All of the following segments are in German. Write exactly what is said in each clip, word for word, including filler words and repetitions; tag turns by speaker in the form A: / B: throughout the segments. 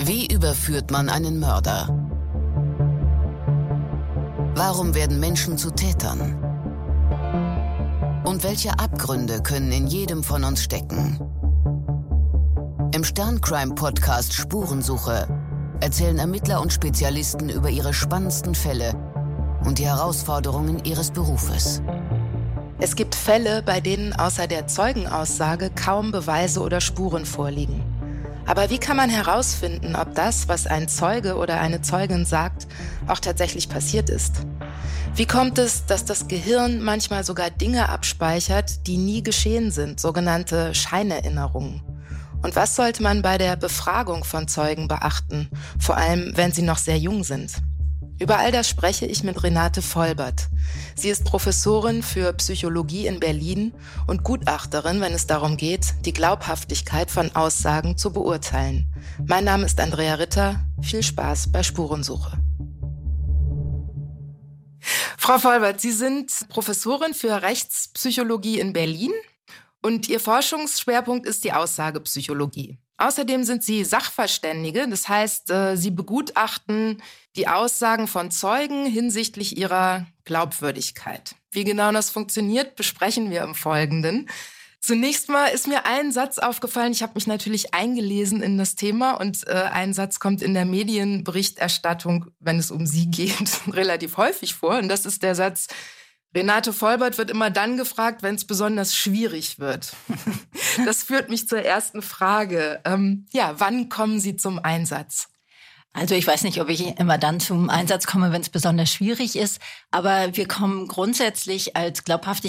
A: Wie überführt man einen Mörder? Warum werden Menschen zu Tätern? Und welche Abgründe können in jedem von uns stecken? Im Stern-Crime-Podcast Spurensuche erzählen Ermittler und Spezialisten über ihre spannendsten Fälle und die Herausforderungen ihres Berufes.
B: Es gibt Fälle, bei denen außer der Zeugenaussage kaum Beweise oder Spuren vorliegen. Aber wie kann man herausfinden, ob das, was ein Zeuge oder eine Zeugin sagt, auch tatsächlich passiert ist? Wie kommt es, dass das Gehirn manchmal sogar Dinge abspeichert, die nie geschehen sind, sogenannte Scheinerinnerungen? Und was sollte man bei der Befragung von Zeugen beachten, vor allem wenn sie noch sehr jung sind? Über all das spreche ich mit Renate Vollbert. Sie ist Professorin für Psychologie in Berlin und Gutachterin, wenn es darum geht, die Glaubhaftigkeit von Aussagen zu beurteilen. Mein Name ist Andrea Ritter. Viel Spaß bei Spurensuche. Frau Vollbert, Sie sind Professorin für Rechtspsychologie in Berlin und Ihr Forschungsschwerpunkt ist die Aussagepsychologie. Außerdem sind Sie Sachverständige, das heißt, Sie begutachten die Aussagen von Zeugen hinsichtlich ihrer Glaubwürdigkeit. Wie genau das funktioniert, besprechen wir im Folgenden. Zunächst mal ist mir ein Satz aufgefallen. Ich habe mich natürlich eingelesen in das Thema und äh, ein Satz kommt in der Medienberichterstattung, wenn es um Sie geht, relativ häufig vor. Und das ist der Satz: Renate Vollbert wird immer dann gefragt, wenn es besonders schwierig wird. Das führt mich zur ersten Frage. Ähm, ja, wann kommen Sie zum Einsatz?
C: Also ich weiß nicht, ob ich immer dann zum Einsatz komme, wenn es besonders schwierig ist. Aber wir kommen grundsätzlich als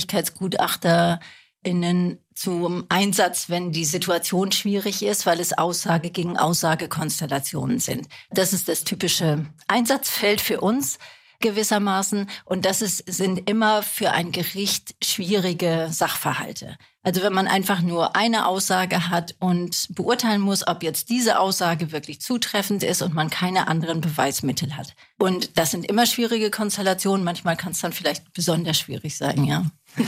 C: GlaubhaftigkeitsgutachterInnen zum Einsatz, wenn die Situation schwierig ist, weil es Aussage gegen Aussage-Konstellationen sind. Das ist das typische Einsatzfeld für uns gewissermaßen. Und das ist, sind immer für ein Gericht schwierige Sachverhalte. Also wenn man einfach nur eine Aussage hat und beurteilen muss, ob jetzt diese Aussage wirklich zutreffend ist und man keine anderen Beweismittel hat. Und das sind immer schwierige Konstellationen. Manchmal kann es dann vielleicht besonders schwierig sein, ja.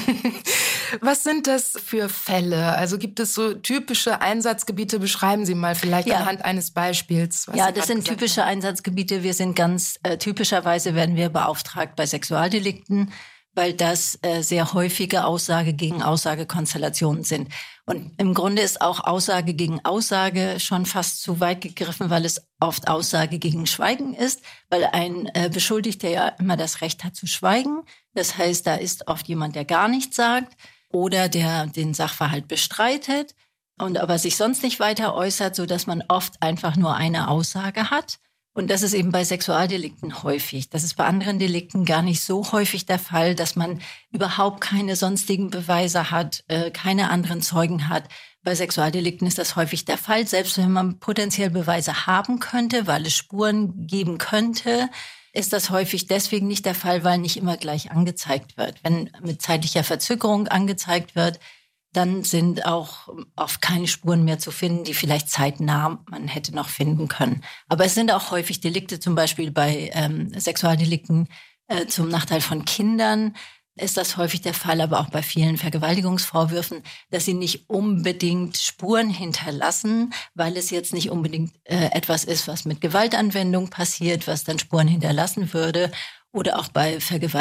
B: Was sind das für Fälle? Also gibt es so typische Einsatzgebiete? Beschreiben Sie mal vielleicht ja. anhand eines Beispiels.
C: Was ja, das sind typische haben. Einsatzgebiete. Wir sind ganz, äh, typischerweise werden wir beauftragt bei Sexualdelikten, weil das äh, sehr häufige Aussage gegen Aussage-Konstellationen sind. Und im Grunde ist auch Aussage gegen Aussage schon fast zu weit gegriffen, weil es oft Aussage gegen Schweigen ist, weil ein äh, Beschuldigter ja immer das Recht hat zu schweigen. Das heißt, da ist oft jemand, der gar nichts sagt oder der den Sachverhalt bestreitet und aber sich sonst nicht weiter äußert, sodass man oft einfach nur eine Aussage hat. Und das ist eben bei Sexualdelikten häufig. Das ist bei anderen Delikten gar nicht so häufig der Fall, dass man überhaupt keine sonstigen Beweise hat, äh, keine anderen Zeugen hat. Bei Sexualdelikten ist das häufig der Fall, selbst wenn man potenziell Beweise haben könnte, weil es Spuren geben könnte, ist das häufig deswegen nicht der Fall, weil nicht immer gleich angezeigt wird. Wenn mit zeitlicher Verzögerung angezeigt wird, dann sind auch oft keine Spuren mehr zu finden, die vielleicht zeitnah man hätte noch finden können. Aber es sind auch häufig Delikte, zum Beispiel bei ähm, Sexualdelikten äh, zum Nachteil von Kindern ist das häufig der Fall, aber auch bei vielen Vergewaltigungsvorwürfen, dass sie nicht unbedingt Spuren hinterlassen, weil es jetzt nicht unbedingt äh, etwas ist, was mit Gewaltanwendung passiert, was dann Spuren hinterlassen würde. Oder auch bei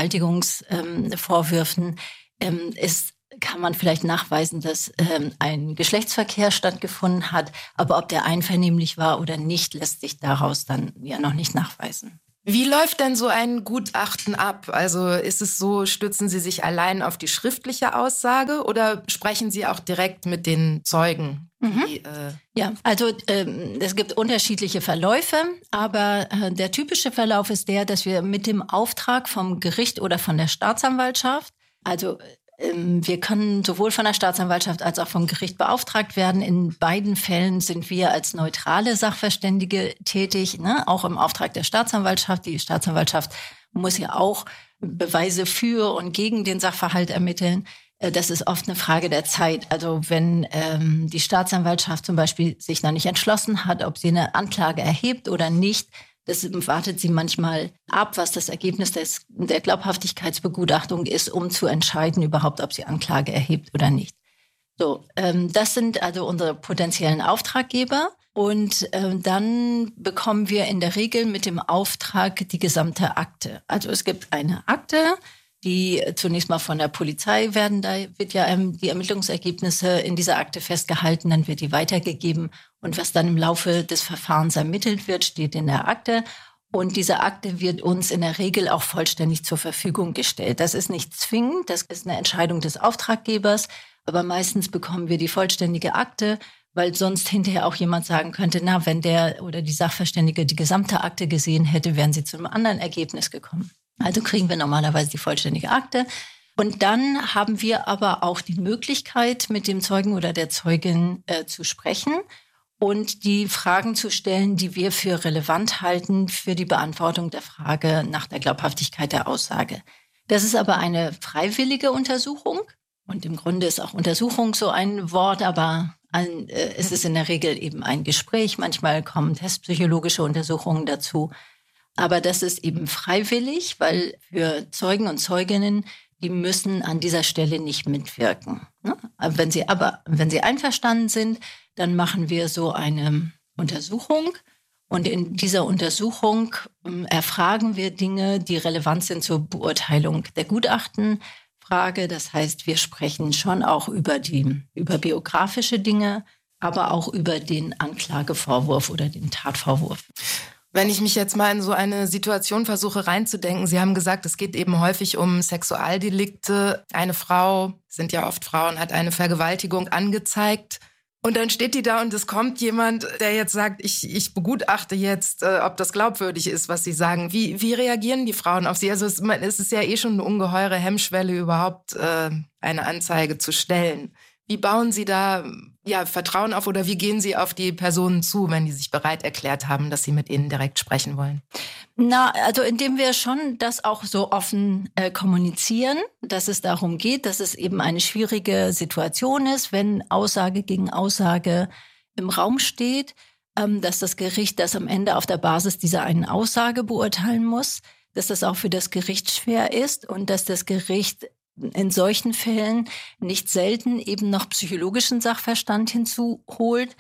C: Vergewaltigungsvorwürfen ähm, ähm, ist kann man vielleicht nachweisen, dass ähm, ein Geschlechtsverkehr stattgefunden hat. Aber ob der einvernehmlich war oder nicht, lässt sich daraus dann ja noch nicht nachweisen.
B: Wie läuft denn so ein Gutachten ab? Also ist es so, stützen Sie sich allein auf die schriftliche Aussage oder sprechen Sie auch direkt mit den Zeugen?
C: Mhm. Die, äh ja, also ähm, es gibt unterschiedliche Verläufe, aber äh, der typische Verlauf ist der, dass wir mit dem Auftrag vom Gericht oder von der Staatsanwaltschaft, also wir können sowohl von der Staatsanwaltschaft als auch vom Gericht beauftragt werden. In beiden Fällen sind wir als neutrale Sachverständige tätig, ne? Auch im Auftrag der Staatsanwaltschaft. Die Staatsanwaltschaft muss ja auch Beweise für und gegen den Sachverhalt ermitteln. Das ist oft eine Frage der Zeit. Also wenn ähm, die Staatsanwaltschaft zum Beispiel sich noch nicht entschlossen hat, ob sie eine Anklage erhebt oder nicht, das wartet sie manchmal ab, was das Ergebnis des, der Glaubhaftigkeitsbegutachtung ist, um zu entscheiden überhaupt, ob sie Anklage erhebt oder nicht. So, ähm, das sind also unsere potenziellen Auftraggeber. Und äh, dann bekommen wir in der Regel mit dem Auftrag die gesamte Akte. Also es gibt eine Akte, die zunächst mal von der Polizei werden, da wird ja ähm, die Ermittlungsergebnisse in dieser Akte festgehalten, dann wird die weitergegeben und was dann im Laufe des Verfahrens ermittelt wird, steht in der Akte. Und diese Akte wird uns in der Regel auch vollständig zur Verfügung gestellt. Das ist nicht zwingend, das ist eine Entscheidung des Auftraggebers, aber meistens bekommen wir die vollständige Akte, weil sonst hinterher auch jemand sagen könnte, na, wenn der oder die Sachverständige die gesamte Akte gesehen hätte, wären sie zu einem anderen Ergebnis gekommen. Also kriegen wir normalerweise die vollständige Akte. Und dann haben wir aber auch die Möglichkeit, mit dem Zeugen oder der Zeugin äh, zu sprechen und die Fragen zu stellen, die wir für relevant halten für die Beantwortung der Frage nach der Glaubhaftigkeit der Aussage. Das ist aber eine freiwillige Untersuchung. Und im Grunde ist auch Untersuchung so ein Wort, aber ein, äh, es ist in der Regel eben ein Gespräch. Manchmal kommen testpsychologische Untersuchungen dazu. Aber das ist eben freiwillig, weil für Zeugen und Zeuginnen, die müssen an dieser Stelle nicht mitwirken. Ne? Wenn sie aber, wenn sie einverstanden sind, dann machen wir so eine Untersuchung. Und in dieser Untersuchung äh, erfragen wir Dinge, die relevant sind zur Beurteilung der Gutachten. Frage. Das heißt, wir sprechen schon auch über die über biografische Dinge, aber auch über den Anklagevorwurf oder den Tatvorwurf.
B: Wenn ich mich jetzt mal in so eine Situation versuche reinzudenken, Sie haben gesagt, es geht eben häufig um Sexualdelikte. Eine Frau, sind ja oft Frauen, hat eine Vergewaltigung angezeigt. Und dann steht die da und es kommt jemand, der jetzt sagt, ich, ich begutachte jetzt, äh, ob das glaubwürdig ist, was Sie sagen. Wie, wie reagieren die Frauen auf Sie? Also es, es ist ja eh schon eine ungeheure Hemmschwelle, überhaupt äh, eine Anzeige zu stellen. Wie bauen Sie da ja, Vertrauen auf oder wie gehen Sie auf die Personen zu, wenn die sich bereit erklärt haben, dass Sie mit ihnen direkt sprechen wollen?
C: Na, also indem wir schon das auch so offen äh, kommunizieren, dass es darum geht, dass es eben eine schwierige Situation ist, wenn Aussage gegen Aussage im Raum steht, ähm, dass das Gericht das am Ende auf der Basis dieser einen Aussage beurteilen muss, dass das auch für das Gericht schwer ist und dass das Gericht in solchen Fällen nicht selten eben noch psychologischen Sachverstand hinzuholt,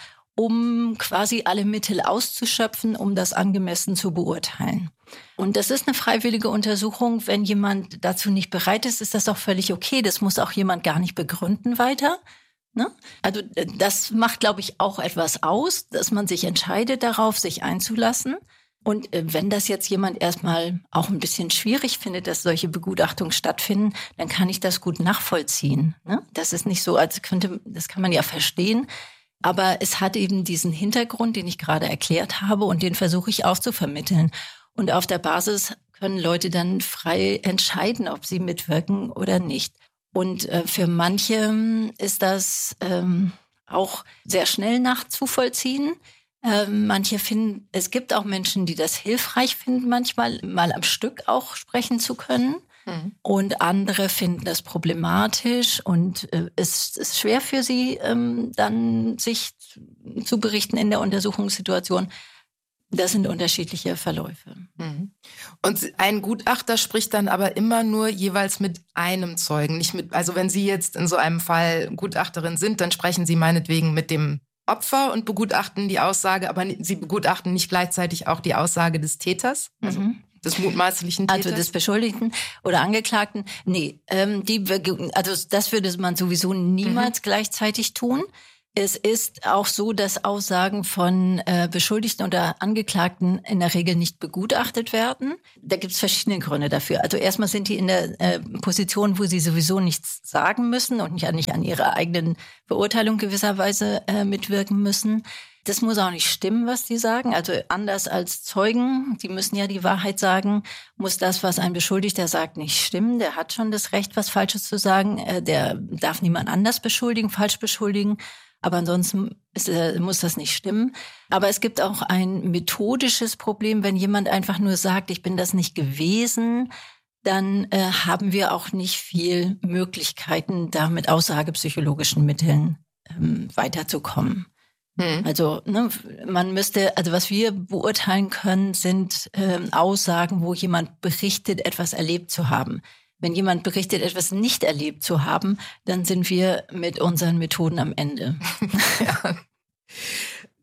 C: um quasi alle Mittel auszuschöpfen, um das angemessen zu beurteilen. Und das ist eine freiwillige Untersuchung. Wenn jemand dazu nicht bereit ist, ist das auch völlig okay. Das muss auch jemand gar nicht begründen weiter. Ne? Also das macht, glaube ich, auch etwas aus, dass man sich entscheidet darauf, sich einzulassen. Und wenn das jetzt jemand erstmal auch ein bisschen schwierig findet, dass solche Begutachtungen stattfinden, dann kann ich das gut nachvollziehen. Ne? Das ist nicht so, als könnte, das kann man ja verstehen. Aber es hat eben diesen Hintergrund, den ich gerade erklärt habe, und den versuche ich auch zu vermitteln. Und auf der Basis können Leute dann frei entscheiden, ob sie mitwirken oder nicht. Und äh, für manche ist das ähm, auch sehr schnell nachzuvollziehen. Äh, manche finden, es gibt auch Menschen, die das hilfreich finden, manchmal mal am Stück auch sprechen zu können. Mhm. Und andere finden das problematisch und äh, es ist schwer für sie, ähm, dann sich zu berichten in der Untersuchungssituation. Das sind unterschiedliche Verläufe.
B: Mhm. Und ein Gutachter spricht dann aber immer nur jeweils mit einem Zeugen, nicht mit, also wenn Sie jetzt in so einem Fall Gutachterin sind, dann sprechen Sie meinetwegen mit dem Opfer und begutachten die Aussage, aber Sie begutachten nicht gleichzeitig auch die Aussage des Täters, also mhm. des mutmaßlichen Täters?
C: Also des Beschuldigten oder Angeklagten? Nee, ähm, die, also das würde man sowieso niemals mhm. gleichzeitig tun. Es ist auch so, dass Aussagen von äh, Beschuldigten oder Angeklagten in der Regel nicht begutachtet werden. Da gibt es verschiedene Gründe dafür. Also erstmal sind die in der äh, Position, wo sie sowieso nichts sagen müssen und nicht, nicht an ihrer eigenen Beurteilung gewisserweise äh, mitwirken müssen. Das muss auch nicht stimmen, was die sagen. Also anders als Zeugen, die müssen ja die Wahrheit sagen, muss das, was ein Beschuldigter sagt, nicht stimmen. Der hat schon das Recht, was Falsches zu sagen. Äh, der darf niemand anders beschuldigen, falsch beschuldigen. Aber ansonsten ist, äh, muss das nicht stimmen. Aber es gibt auch ein methodisches Problem, wenn jemand einfach nur sagt, ich bin das nicht gewesen, dann äh, haben wir auch nicht viel Möglichkeiten, da mit aussagepsychologischen Mitteln ähm, weiterzukommen. Hm. Also ne, man müsste, also was wir beurteilen können, sind ähm, Aussagen, wo jemand berichtet, etwas erlebt zu haben. Wenn jemand berichtet, etwas nicht erlebt zu haben, dann sind wir mit unseren Methoden am Ende.
B: Ja.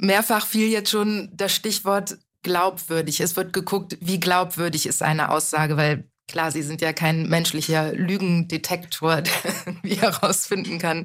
B: Mehrfach fiel jetzt schon das Stichwort glaubwürdig. Es wird geguckt, wie glaubwürdig ist eine Aussage, weil klar, Sie sind ja kein menschlicher Lügendetektor, der irgendwie herausfinden kann,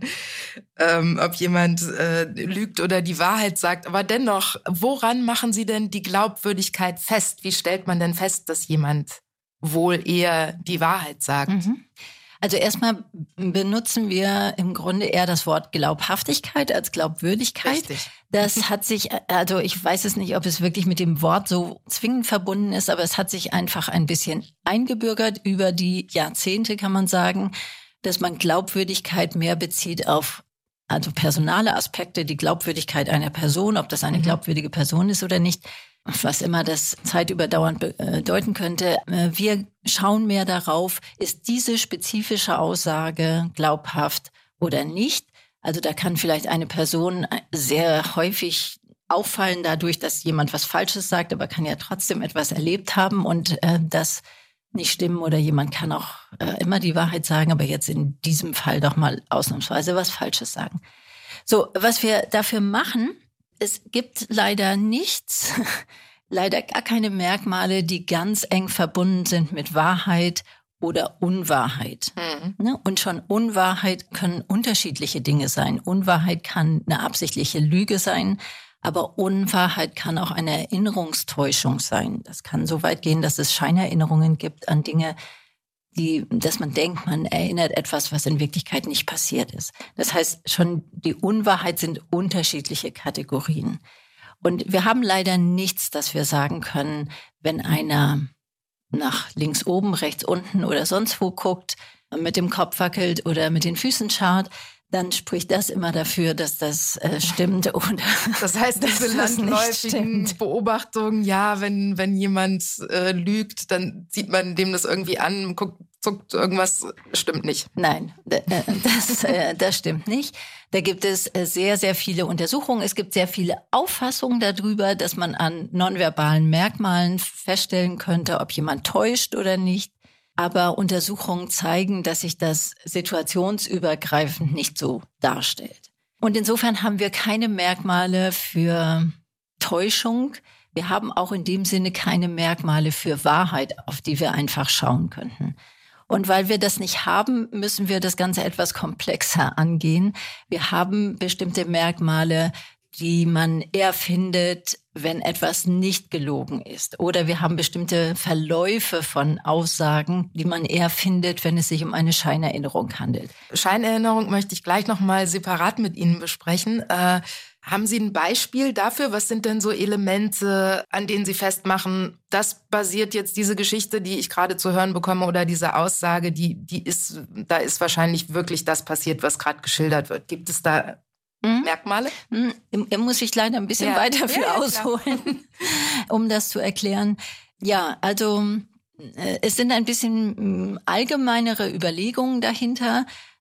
B: ähm, ob jemand äh, lügt oder die Wahrheit sagt. Aber dennoch, woran machen Sie denn die Glaubwürdigkeit fest? Wie stellt man denn fest, dass jemand wohl eher die Wahrheit sagt?
C: Mhm. Also erstmal benutzen wir im Grunde eher das Wort Glaubhaftigkeit als Glaubwürdigkeit.
B: Richtig.
C: Das hat sich, also ich weiß es nicht, ob es wirklich mit dem Wort so zwingend verbunden ist, aber es hat sich einfach ein bisschen eingebürgert über die Jahrzehnte, kann man sagen, dass man Glaubwürdigkeit mehr bezieht auf also personale Aspekte, die Glaubwürdigkeit einer Person, ob das eine mhm. glaubwürdige Person ist oder nicht, was immer das zeitüberdauernd bedeuten könnte. Wir schauen mehr darauf, ist diese spezifische Aussage glaubhaft oder nicht. Also da kann vielleicht eine Person sehr häufig auffallen dadurch, dass jemand was Falsches sagt, aber kann ja trotzdem etwas erlebt haben und äh, das nicht stimmen. Oder jemand kann auch äh, immer die Wahrheit sagen, aber jetzt in diesem Fall doch mal ausnahmsweise was Falsches sagen. So, was wir dafür machen, es gibt leider nichts, leider gar keine Merkmale, die ganz eng verbunden sind mit Wahrheit oder Unwahrheit. Mhm. Und schon Unwahrheit können unterschiedliche Dinge sein. Unwahrheit kann eine absichtliche Lüge sein, aber Unwahrheit kann auch eine Erinnerungstäuschung sein. Das kann so weit gehen, dass es Scheinerinnerungen gibt an Dinge, die, dass man denkt, man erinnert etwas, was in Wirklichkeit nicht passiert ist. Das heißt, schon die Unwahrheit sind unterschiedliche Kategorien. Und wir haben leider nichts, dass wir sagen können, wenn einer nach links oben, rechts unten oder sonst wo guckt, mit dem Kopf wackelt oder mit den Füßen schaut, dann spricht das immer dafür, dass das äh, stimmt. Oder
B: das heißt, diese landläufigen Beobachtungen, ja, wenn wenn jemand äh, lügt, dann sieht man dem das irgendwie an, guckt, zuckt irgendwas, stimmt nicht.
C: Nein, das, äh, das stimmt nicht. Da gibt es sehr, sehr viele Untersuchungen. Es gibt sehr viele Auffassungen darüber, dass man an nonverbalen Merkmalen feststellen könnte, ob jemand täuscht oder nicht. Aber Untersuchungen zeigen, dass sich das situationsübergreifend nicht so darstellt. Und insofern haben wir keine Merkmale für Täuschung. Wir haben auch in dem Sinne keine Merkmale für Wahrheit, auf die wir einfach schauen könnten. Und weil wir das nicht haben, müssen wir das Ganze etwas komplexer angehen. Wir haben bestimmte Merkmale, die man eher findet, wenn etwas nicht gelogen ist. Oder wir haben bestimmte Verläufe von Aussagen, die man eher findet, wenn es sich um eine Scheinerinnerung handelt.
B: Scheinerinnerung möchte ich gleich nochmal separat mit Ihnen besprechen. Äh, haben Sie ein Beispiel dafür? Was sind denn so Elemente, an denen Sie festmachen, das basiert jetzt diese Geschichte, die ich gerade zu hören bekomme, oder diese Aussage, die, die ist, da ist wahrscheinlich wirklich das passiert, was gerade geschildert wird. Gibt es da Mhm. Merkmale?
C: Da muss ich leider ein bisschen ja. weiter für ja, ausholen, um das zu erklären. Ja, also äh, es sind ein bisschen allgemeinere Überlegungen dahinter.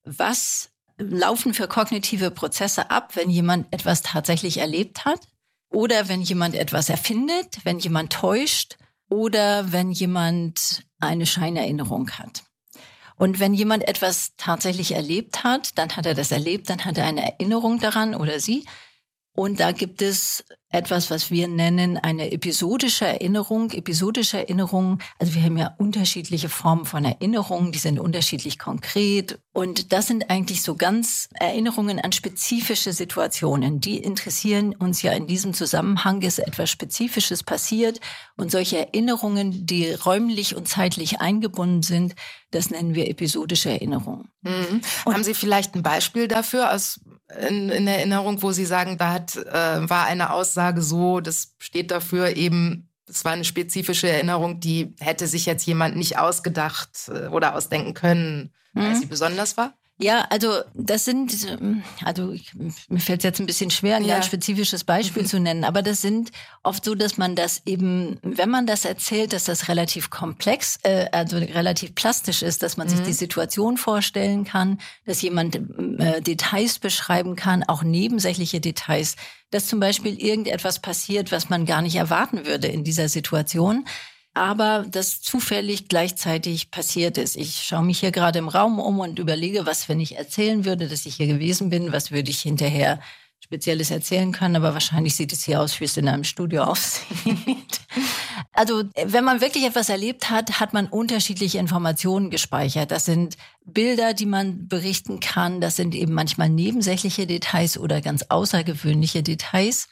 C: Was laufen für kognitive Prozesse ab, wenn jemand etwas tatsächlich erlebt hat? Oder wenn jemand etwas erfindet, wenn jemand täuscht oder wenn jemand eine Scheinerinnerung hat? Und wenn jemand etwas tatsächlich erlebt hat, dann hat er das erlebt, dann hat er eine Erinnerung daran oder sie. Und da gibt es etwas, was wir nennen eine episodische Erinnerung. Episodische Erinnerung, also wir haben ja unterschiedliche Formen von Erinnerungen, die sind unterschiedlich konkret. Und das sind eigentlich so ganz Erinnerungen an spezifische Situationen. Die interessieren uns ja in diesem Zusammenhang, ist etwas Spezifisches passiert. Und solche Erinnerungen, die räumlich und zeitlich eingebunden sind, das nennen wir episodische Erinnerungen.
B: Mhm. Haben Sie vielleicht ein Beispiel dafür aus in, in Erinnerung, wo Sie sagen, da hat, äh, war eine Aussage so, das steht dafür eben, das war eine spezifische Erinnerung, die hätte sich jetzt jemand nicht ausgedacht äh, oder ausdenken können, weil mhm. sie besonders war?
C: Ja, also das sind, also ich, mir fällt es jetzt ein bisschen schwer, ein ja. ganz spezifisches Beispiel mhm. zu nennen, aber das sind oft so, dass man das eben, wenn man das erzählt, dass das relativ komplex, äh, also relativ plastisch ist, dass man mhm. sich die Situation vorstellen kann, dass jemand äh, Details beschreiben kann, auch nebensächliche Details, dass zum Beispiel irgendetwas passiert, was man gar nicht erwarten würde in dieser Situation, aber das zufällig gleichzeitig passiert ist. Ich schaue mich hier gerade im Raum um und überlege, was, wenn ich erzählen würde, dass ich hier gewesen bin, was würde ich hinterher Spezielles erzählen können, aber wahrscheinlich sieht es hier aus, wie es in einem Studio aussieht. Also wenn man wirklich etwas erlebt hat, hat man unterschiedliche Informationen gespeichert. Das sind Bilder, die man berichten kann. Das sind eben manchmal nebensächliche Details oder ganz außergewöhnliche Details.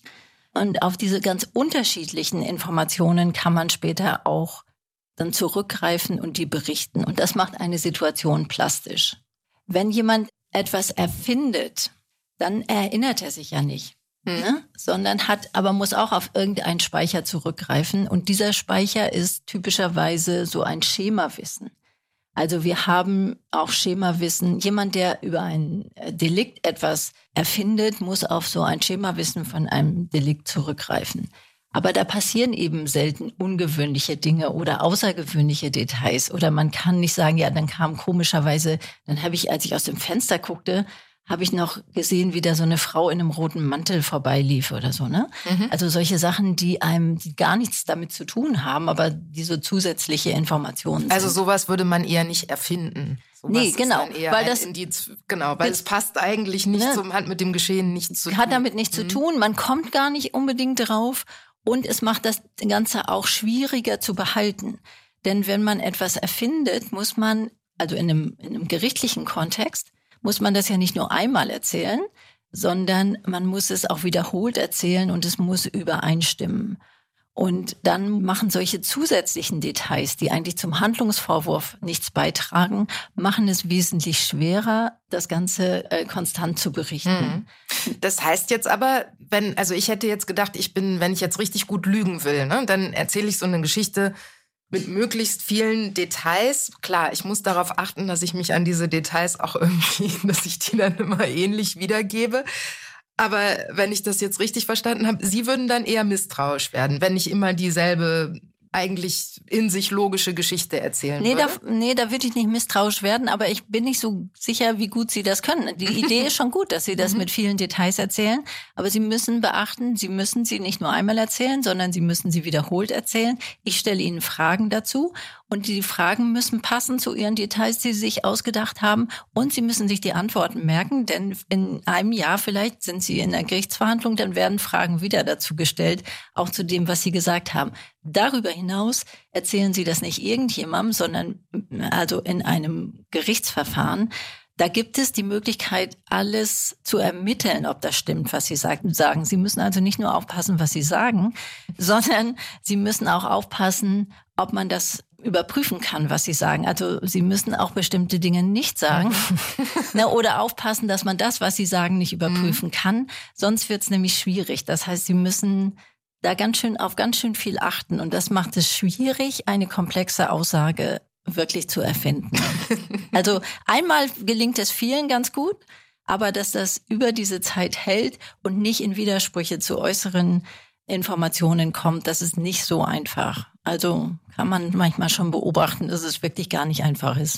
C: Und auf diese ganz unterschiedlichen Informationen kann man später auch dann zurückgreifen und die berichten. Und das macht eine Situation plastisch. Wenn jemand etwas erfindet, dann erinnert er sich ja nicht, hm. ne? sondern hat, aber muss auch auf irgendeinen Speicher zurückgreifen. Und dieser Speicher ist typischerweise so ein Schemawissen. Also wir haben auch Schemawissen. Jemand, der über ein Delikt etwas erfindet, muss auf so ein Schemawissen von einem Delikt zurückgreifen. Aber da passieren eben selten ungewöhnliche Dinge oder außergewöhnliche Details. Oder man kann nicht sagen, ja, dann kam komischerweise, dann habe ich, als ich aus dem Fenster guckte, habe ich noch gesehen, wie da so eine Frau in einem roten Mantel vorbeilief oder so, ne? Mhm. Also solche Sachen, die einem die gar nichts damit zu tun haben, aber die so zusätzliche Informationen sind.
B: Also sowas würde man eher nicht erfinden. Sowas
C: nee, genau.
B: Weil das Indiz, genau, weil es passt eigentlich nicht ne, zum, hat mit dem Geschehen nichts zu tun.
C: Hat damit nichts mhm. zu tun, man kommt gar nicht unbedingt drauf. Und es macht das Ganze auch schwieriger zu behalten. Denn wenn man etwas erfindet, muss man, also in einem, in einem gerichtlichen Kontext, muss man das ja nicht nur einmal erzählen, sondern man muss es auch wiederholt erzählen und es muss übereinstimmen. Und dann machen solche zusätzlichen Details, die eigentlich zum Handlungsvorwurf nichts beitragen, machen es wesentlich schwerer, das Ganze äh, konstant zu berichten.
B: Das heißt jetzt aber, wenn, also ich hätte jetzt gedacht, ich bin, wenn ich jetzt richtig gut lügen will, ne, dann erzähle ich so eine Geschichte mit möglichst vielen Details. Klar, ich muss darauf achten, dass ich mich an diese Details auch irgendwie, dass ich die dann immer ähnlich wiedergebe. Aber wenn ich das jetzt richtig verstanden habe, Sie würden dann eher misstrauisch werden, wenn ich immer dieselbe eigentlich in sich logische Geschichte erzählen
C: nee,
B: würde?
C: Da, nee, da würde ich nicht misstrauisch werden, aber ich bin nicht so sicher, wie gut Sie das können. Die Idee ist schon gut, dass Sie das mit vielen Details erzählen, aber Sie müssen beachten, Sie müssen sie nicht nur einmal erzählen, sondern Sie müssen sie wiederholt erzählen. Ich stelle Ihnen Fragen dazu und die Fragen müssen passen zu Ihren Details, die Sie sich ausgedacht haben und Sie müssen sich die Antworten merken, denn in einem Jahr vielleicht sind Sie in einer Gerichtsverhandlung, dann werden Fragen wieder dazu gestellt, auch zu dem, was Sie gesagt haben. Darüber hinaus erzählen Sie das nicht irgendjemandem, sondern also in einem Gerichtsverfahren. Da gibt es die Möglichkeit, alles zu ermitteln, ob das stimmt, was Sie sagen. Sie müssen also nicht nur aufpassen, was Sie sagen, sondern Sie müssen auch aufpassen, ob man das überprüfen kann, was Sie sagen. Also Sie müssen auch bestimmte Dinge nicht sagen ne, oder aufpassen, dass man das, was Sie sagen, nicht überprüfen kann. Sonst wird es nämlich schwierig. Das heißt, Sie müssen da ganz schön auf ganz schön viel achten. Und das macht es schwierig, eine komplexe Aussage wirklich zu erfinden. Also einmal gelingt es vielen ganz gut, aber dass das über diese Zeit hält und nicht in Widersprüche zu äußeren Informationen kommt, das ist nicht so einfach. Also kann man manchmal schon beobachten, dass es wirklich gar nicht einfach ist.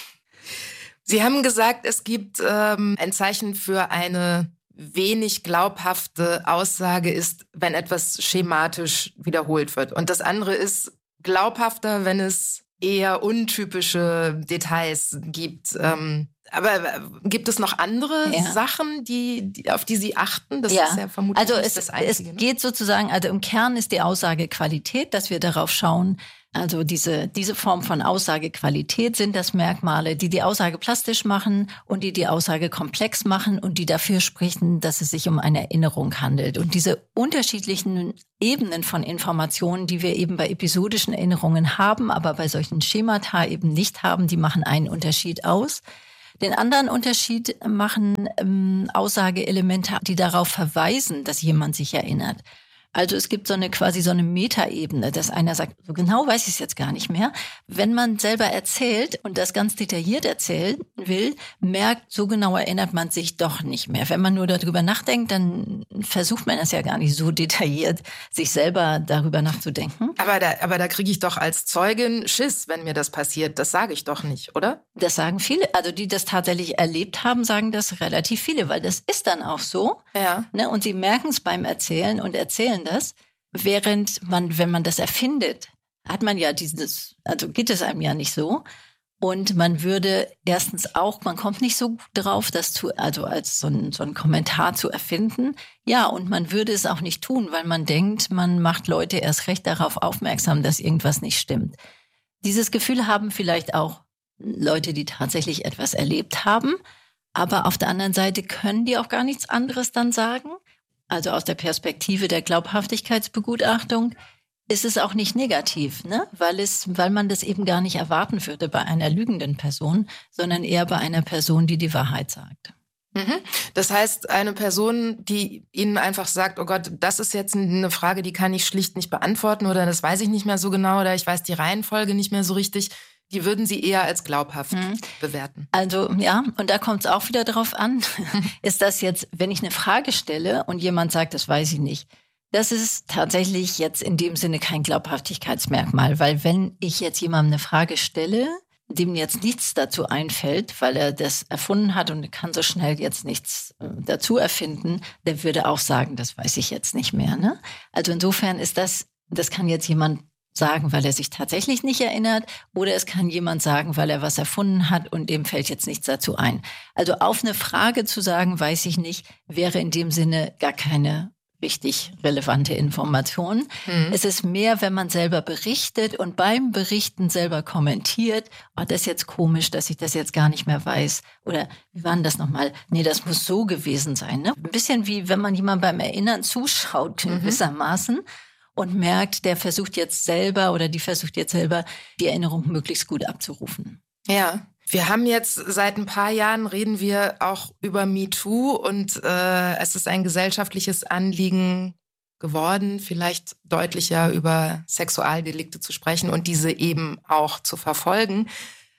B: Sie haben gesagt, es gibt ähm, ein Zeichen für eine wenig glaubhafte Aussage ist, wenn etwas schematisch wiederholt wird. Und das andere ist glaubhafter, wenn es eher untypische Details gibt. Ähm, aber gibt es noch andere ja. Sachen, die, die, auf die Sie achten? Das
C: ja.
B: ist ja vermutlich
C: also
B: nicht
C: es,
B: das Einzige.
C: Es ne? geht sozusagen, also im Kern ist die Aussage Qualität, dass wir darauf schauen, also diese, diese Form von Aussagequalität sind das Merkmale, die die Aussage plastisch machen und die die Aussage komplex machen und die dafür sprechen, dass es sich um eine Erinnerung handelt. Und diese unterschiedlichen Ebenen von Informationen, die wir eben bei episodischen Erinnerungen haben, aber bei solchen Schemata eben nicht haben, die machen einen Unterschied aus. Den anderen Unterschied machen ähm, Aussageelemente, die darauf verweisen, dass jemand sich erinnert. Also es gibt so eine quasi so eine Metaebene, dass einer sagt, so genau weiß ich es jetzt gar nicht mehr. Wenn man selber erzählt und das ganz detailliert erzählen will, merkt, so genau erinnert man sich doch nicht mehr. Wenn man nur darüber nachdenkt, dann versucht man es ja gar nicht so detailliert, sich selber darüber nachzudenken.
B: Aber da, aber da kriege ich doch als Zeugin Schiss, wenn mir das passiert. Das sage ich doch nicht, oder?
C: Das sagen viele. Also die das tatsächlich erlebt haben, sagen das relativ viele, weil das ist dann auch so.
B: Ja.
C: Ne? Und sie merken es beim Erzählen und erzählen das, während man, wenn man das erfindet, hat man ja dieses, also geht es einem ja nicht so. Und man würde erstens auch, man kommt nicht so gut drauf, das zu, also als so ein, so ein Kommentar zu erfinden. Ja, und man würde es auch nicht tun, weil man denkt, man macht Leute erst recht darauf aufmerksam, dass irgendwas nicht stimmt. Dieses Gefühl haben vielleicht auch Leute, die tatsächlich etwas erlebt haben. Aber auf der anderen Seite können die auch gar nichts anderes dann sagen. Also aus der Perspektive der Glaubhaftigkeitsbegutachtung ist es auch nicht negativ, ne? Weil es, weil man das eben gar nicht erwarten würde bei einer lügenden Person, sondern eher bei einer Person, die die Wahrheit sagt.
B: Mhm. Das heißt, eine Person, die Ihnen einfach sagt, oh Gott, das ist jetzt eine Frage, die kann ich schlicht nicht beantworten oder das weiß ich nicht mehr so genau oder ich weiß die Reihenfolge nicht mehr so richtig, die würden Sie eher als glaubhaft mhm. bewerten.
C: Also ja, und da kommt es auch wieder drauf an, ist das jetzt, wenn ich eine Frage stelle und jemand sagt, das weiß ich nicht, das ist tatsächlich jetzt in dem Sinne kein Glaubhaftigkeitsmerkmal, weil wenn ich jetzt jemandem eine Frage stelle, dem jetzt nichts dazu einfällt, weil er das erfunden hat und kann so schnell jetzt nichts äh, dazu erfinden, der würde auch sagen, das weiß ich jetzt nicht mehr. Ne? Also insofern ist das, das kann jetzt jemand sagen, weil er sich tatsächlich nicht erinnert, oder es kann jemand sagen, weil er was erfunden hat und dem fällt jetzt nichts dazu ein. Also auf eine Frage zu sagen, weiß ich nicht, wäre in dem Sinne gar keine richtig relevante Information. Mhm. Es ist mehr, wenn man selber berichtet und beim Berichten selber kommentiert, oh, das ist jetzt komisch, dass ich das jetzt gar nicht mehr weiß. Oder wie war denn das nochmal? Nee, das muss so gewesen sein. Ne? Ein bisschen wie, wenn man jemand beim Erinnern zuschaut, mhm. gewissermaßen, und merkt, der versucht jetzt selber oder die versucht jetzt selber, die Erinnerung möglichst gut abzurufen.
B: Ja. Wir haben jetzt seit ein paar Jahren reden wir auch über MeToo und äh, es ist ein gesellschaftliches Anliegen geworden, vielleicht deutlicher über Sexualdelikte zu sprechen und diese eben auch zu verfolgen.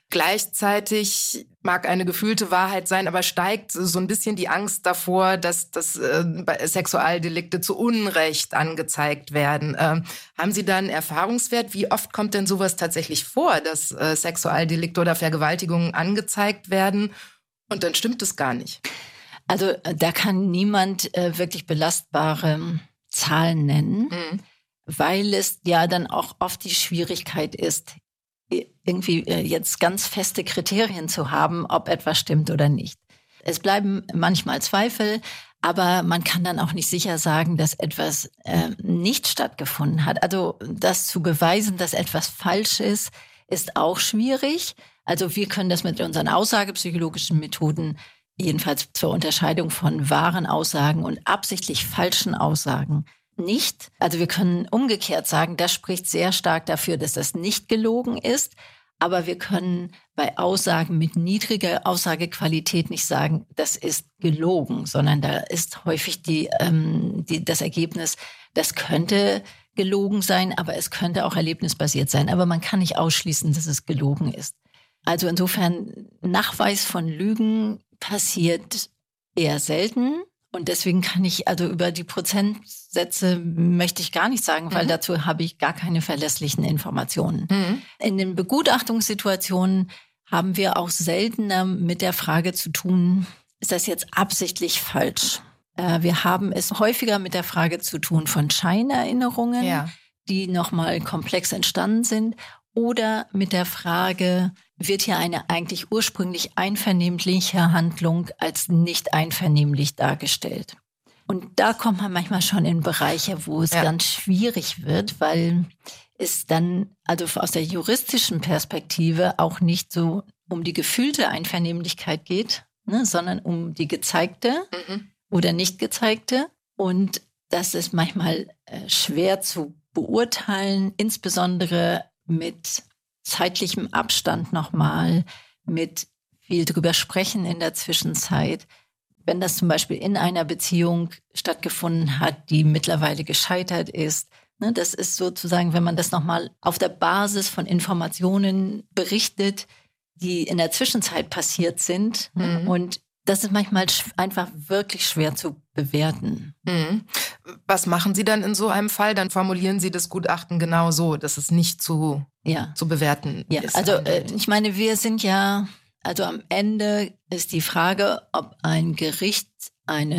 B: Gleichzeitig mag eine gefühlte Wahrheit sein, aber steigt so ein bisschen die Angst davor, dass, dass äh, Sexualdelikte zu Unrecht angezeigt werden. Ähm, haben Sie da einen Erfahrungswert? Wie oft kommt denn sowas tatsächlich vor, dass äh, Sexualdelikte oder Vergewaltigungen angezeigt werden und dann stimmt es gar nicht?
C: Also da kann niemand äh, wirklich belastbare Zahlen nennen, mhm. weil es ja dann auch oft die Schwierigkeit ist, irgendwie jetzt ganz feste Kriterien zu haben, ob etwas stimmt oder nicht. Es bleiben manchmal Zweifel, aber man kann dann auch nicht sicher sagen, dass etwas äh, nicht stattgefunden hat. Also das zu beweisen, dass etwas falsch ist, ist auch schwierig. Also wir können das mit unseren aussagepsychologischen Methoden, jedenfalls zur Unterscheidung von wahren Aussagen und absichtlich falschen Aussagen, nicht. Also wir können umgekehrt sagen, das spricht sehr stark dafür, dass das nicht gelogen ist. Aber wir können bei Aussagen mit niedriger Aussagequalität nicht sagen, das ist gelogen, sondern da ist häufig die, ähm, die, das Ergebnis, das könnte gelogen sein, aber es könnte auch erlebnisbasiert sein. Aber man kann nicht ausschließen, dass es gelogen ist. Also insofern, Nachweis von Lügen passiert eher selten. Und deswegen kann ich, also über die Prozentsätze möchte ich gar nicht sagen, weil mhm. dazu habe ich gar keine verlässlichen Informationen. Mhm. In den Begutachtungssituationen haben wir auch seltener mit der Frage zu tun, ist das jetzt absichtlich falsch? Äh, wir haben es häufiger mit der Frage zu tun von Scheinerinnerungen, ja. die nochmal komplex entstanden sind, oder mit der Frage, wird hier eine eigentlich ursprünglich einvernehmliche Handlung als nicht einvernehmlich dargestellt? Und da kommt man manchmal schon in Bereiche, wo es ja. ganz schwierig wird, weil es dann, also aus der juristischen Perspektive, auch nicht so um die gefühlte Einvernehmlichkeit geht, ne, sondern um die gezeigte mhm. oder nicht gezeigte. Und das ist manchmal äh, schwer zu beurteilen, insbesondere mit zeitlichem Abstand nochmal, mit viel drüber sprechen in der Zwischenzeit. Wenn das zum Beispiel in einer Beziehung stattgefunden hat, die mittlerweile gescheitert ist, ne, das ist sozusagen, wenn man das nochmal auf der Basis von Informationen berichtet, die in der Zwischenzeit passiert sind. Mhm. Ne, und das ist manchmal einfach wirklich schwer zu bewerten.
B: Mhm. Was machen Sie dann in so einem Fall? Dann formulieren Sie das Gutachten genau so, dass es nicht zu, ja. zu bewerten
C: ja.
B: ist.
C: Also äh, ich meine, wir sind ja, also am Ende ist die Frage, ob ein Gericht einen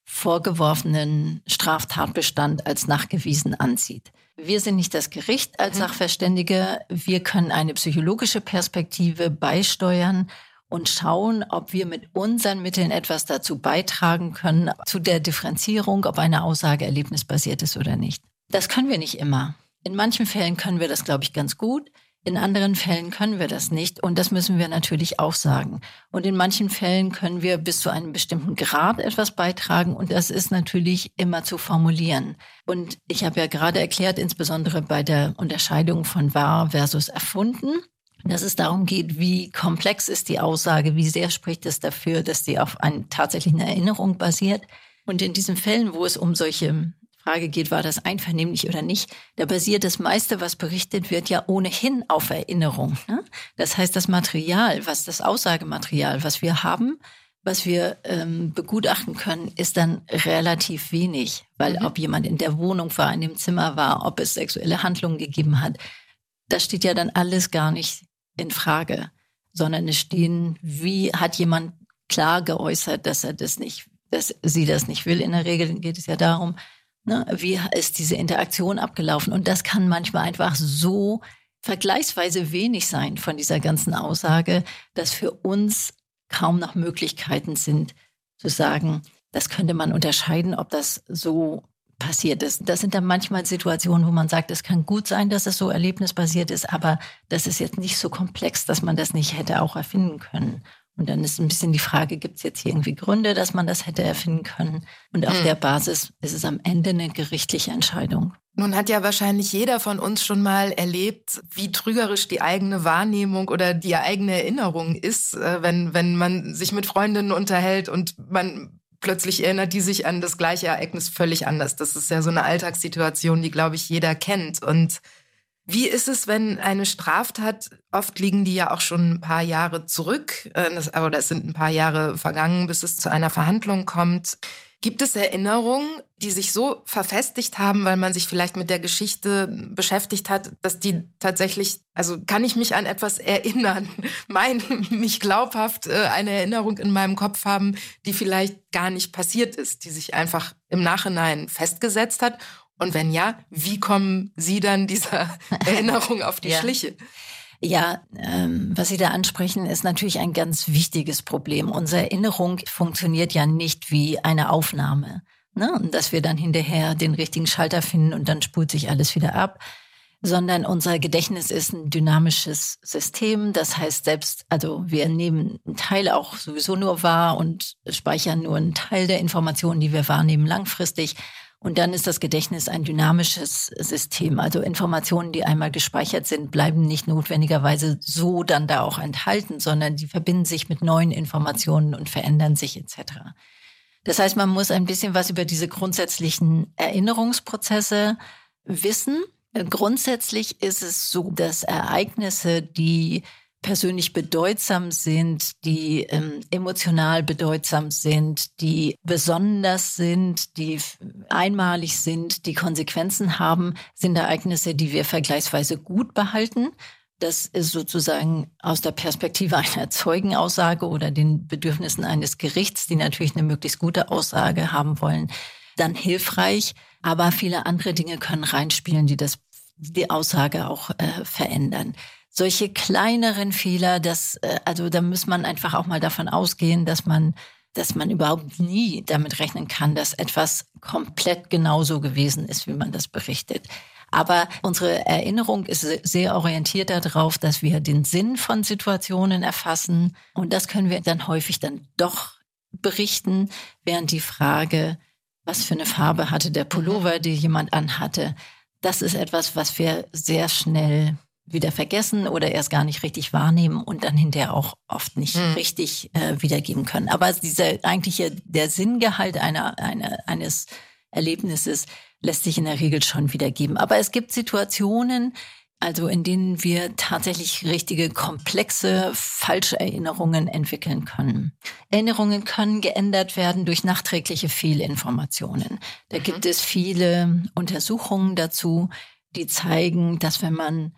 C: vorgeworfenen Straftatbestand als nachgewiesen ansieht. Wir sind nicht das Gericht als Sachverständige. Wir können eine psychologische Perspektive beisteuern und schauen, ob wir mit unseren Mitteln etwas dazu beitragen können, zu der Differenzierung, ob eine Aussage erlebnisbasiert ist oder nicht. Das können wir nicht immer. In manchen Fällen können wir das, glaube ich, ganz gut. In anderen Fällen können wir das nicht. Und das müssen wir natürlich auch sagen. Und in manchen Fällen können wir bis zu einem bestimmten Grad etwas beitragen. Und das ist natürlich immer zu formulieren. Und ich habe ja gerade erklärt, insbesondere bei der Unterscheidung von wahr versus erfunden, dass es darum geht, wie komplex ist die Aussage, wie sehr spricht es dafür, dass die auf einer tatsächlichen Erinnerung basiert. Und in diesen Fällen, wo es um solche Frage geht, war das einvernehmlich oder nicht, da basiert das meiste, was berichtet wird, ja ohnehin auf Erinnerung. Ne? Das heißt, das Material, was das Aussagematerial, was wir haben, was wir ähm, begutachten können, ist dann relativ wenig. Weil mhm. ob jemand in der Wohnung war, in dem Zimmer war, ob es sexuelle Handlungen gegeben hat, das steht ja dann alles gar nicht in Frage. Sondern es stehen, wie hat jemand klar geäußert, dass er das nicht, dass sie das nicht will. In der Regel geht es ja darum, Ne, wie ist diese Interaktion abgelaufen? Und das kann manchmal einfach so vergleichsweise wenig sein von dieser ganzen Aussage, dass für uns kaum noch Möglichkeiten sind, zu sagen, das könnte man unterscheiden, ob das so passiert ist. Das sind dann manchmal Situationen, wo man sagt, es kann gut sein, dass es so erlebnisbasiert ist, aber das ist jetzt nicht so komplex, dass man das nicht hätte auch erfinden können. Und dann ist ein bisschen die Frage, gibt es jetzt hier irgendwie Gründe, dass man das hätte erfinden können? Und auf hm. der Basis ist es am Ende eine gerichtliche Entscheidung.
B: Nun hat ja wahrscheinlich jeder von uns schon mal erlebt, wie trügerisch die eigene Wahrnehmung oder die eigene Erinnerung ist, wenn, wenn man sich mit Freundinnen unterhält und man plötzlich erinnert die sich an das gleiche Ereignis völlig anders. Das ist ja so eine Alltagssituation, die, glaube ich, jeder kennt. Und wie ist es, wenn eine Straftat, oft liegen die ja auch schon ein paar Jahre zurück, aber es sind ein paar Jahre vergangen, bis es zu einer Verhandlung kommt. Gibt es Erinnerungen, die sich so verfestigt haben, weil man sich vielleicht mit der Geschichte beschäftigt hat, dass die tatsächlich, also kann ich mich an etwas erinnern, mein, mich glaubhaft eine Erinnerung in meinem Kopf haben, die vielleicht gar nicht passiert ist, die sich einfach im Nachhinein festgesetzt hat? Und wenn ja, wie kommen Sie dann dieser Erinnerung auf die
C: ja.
B: Schliche?
C: Ja, ähm, was Sie da ansprechen, ist natürlich ein ganz wichtiges Problem. Unsere Erinnerung funktioniert ja nicht wie eine Aufnahme, ne? Und dass wir dann hinterher den richtigen Schalter finden und dann spult sich alles wieder ab, sondern unser Gedächtnis ist ein dynamisches System. Das heißt selbst, also wir nehmen einen Teil auch sowieso nur wahr und speichern nur einen Teil der Informationen, die wir wahrnehmen, langfristig. Und dann ist das Gedächtnis ein dynamisches System. Also Informationen, die einmal gespeichert sind, bleiben nicht notwendigerweise so dann da auch enthalten, sondern die verbinden sich mit neuen Informationen und verändern sich et cetera. Das heißt, man muss ein bisschen was über diese grundsätzlichen Erinnerungsprozesse wissen. Grundsätzlich ist es so, dass Ereignisse, die persönlich bedeutsam sind, die ähm, emotional bedeutsam sind, die besonders sind, die einmalig sind, die Konsequenzen haben, sind Ereignisse, die wir vergleichsweise gut behalten. Das ist sozusagen aus der Perspektive einer Zeugenaussage oder den Bedürfnissen eines Gerichts, die natürlich eine möglichst gute Aussage haben wollen, dann hilfreich. Aber viele andere Dinge können reinspielen, die das, die Aussage auch äh, verändern. Solche kleineren Fehler, das, also da muss man einfach auch mal davon ausgehen, dass man, dass man überhaupt nie damit rechnen kann, dass etwas komplett genauso gewesen ist, wie man das berichtet. Aber unsere Erinnerung ist sehr orientiert darauf, dass wir den Sinn von Situationen erfassen. Und das können wir dann häufig dann doch berichten, während die Frage, was für eine Farbe hatte der Pullover, die jemand anhatte, das ist etwas, was wir sehr schnell wieder vergessen oder erst gar nicht richtig wahrnehmen und dann hinterher auch oft nicht hm. richtig äh, wiedergeben können. Aber dieser eigentliche, der Sinngehalt einer, einer, eines Erlebnisses lässt sich in der Regel schon wiedergeben. Aber es gibt Situationen, also in denen wir tatsächlich richtige, komplexe Falscherinnerungen entwickeln können. Erinnerungen können geändert werden durch nachträgliche Fehlinformationen. Da mhm. gibt es viele Untersuchungen dazu, die zeigen, dass wenn man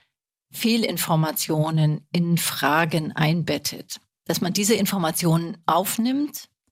C: Fehlinformationen in Fragen einbettet, dass man diese Informationen aufnimmt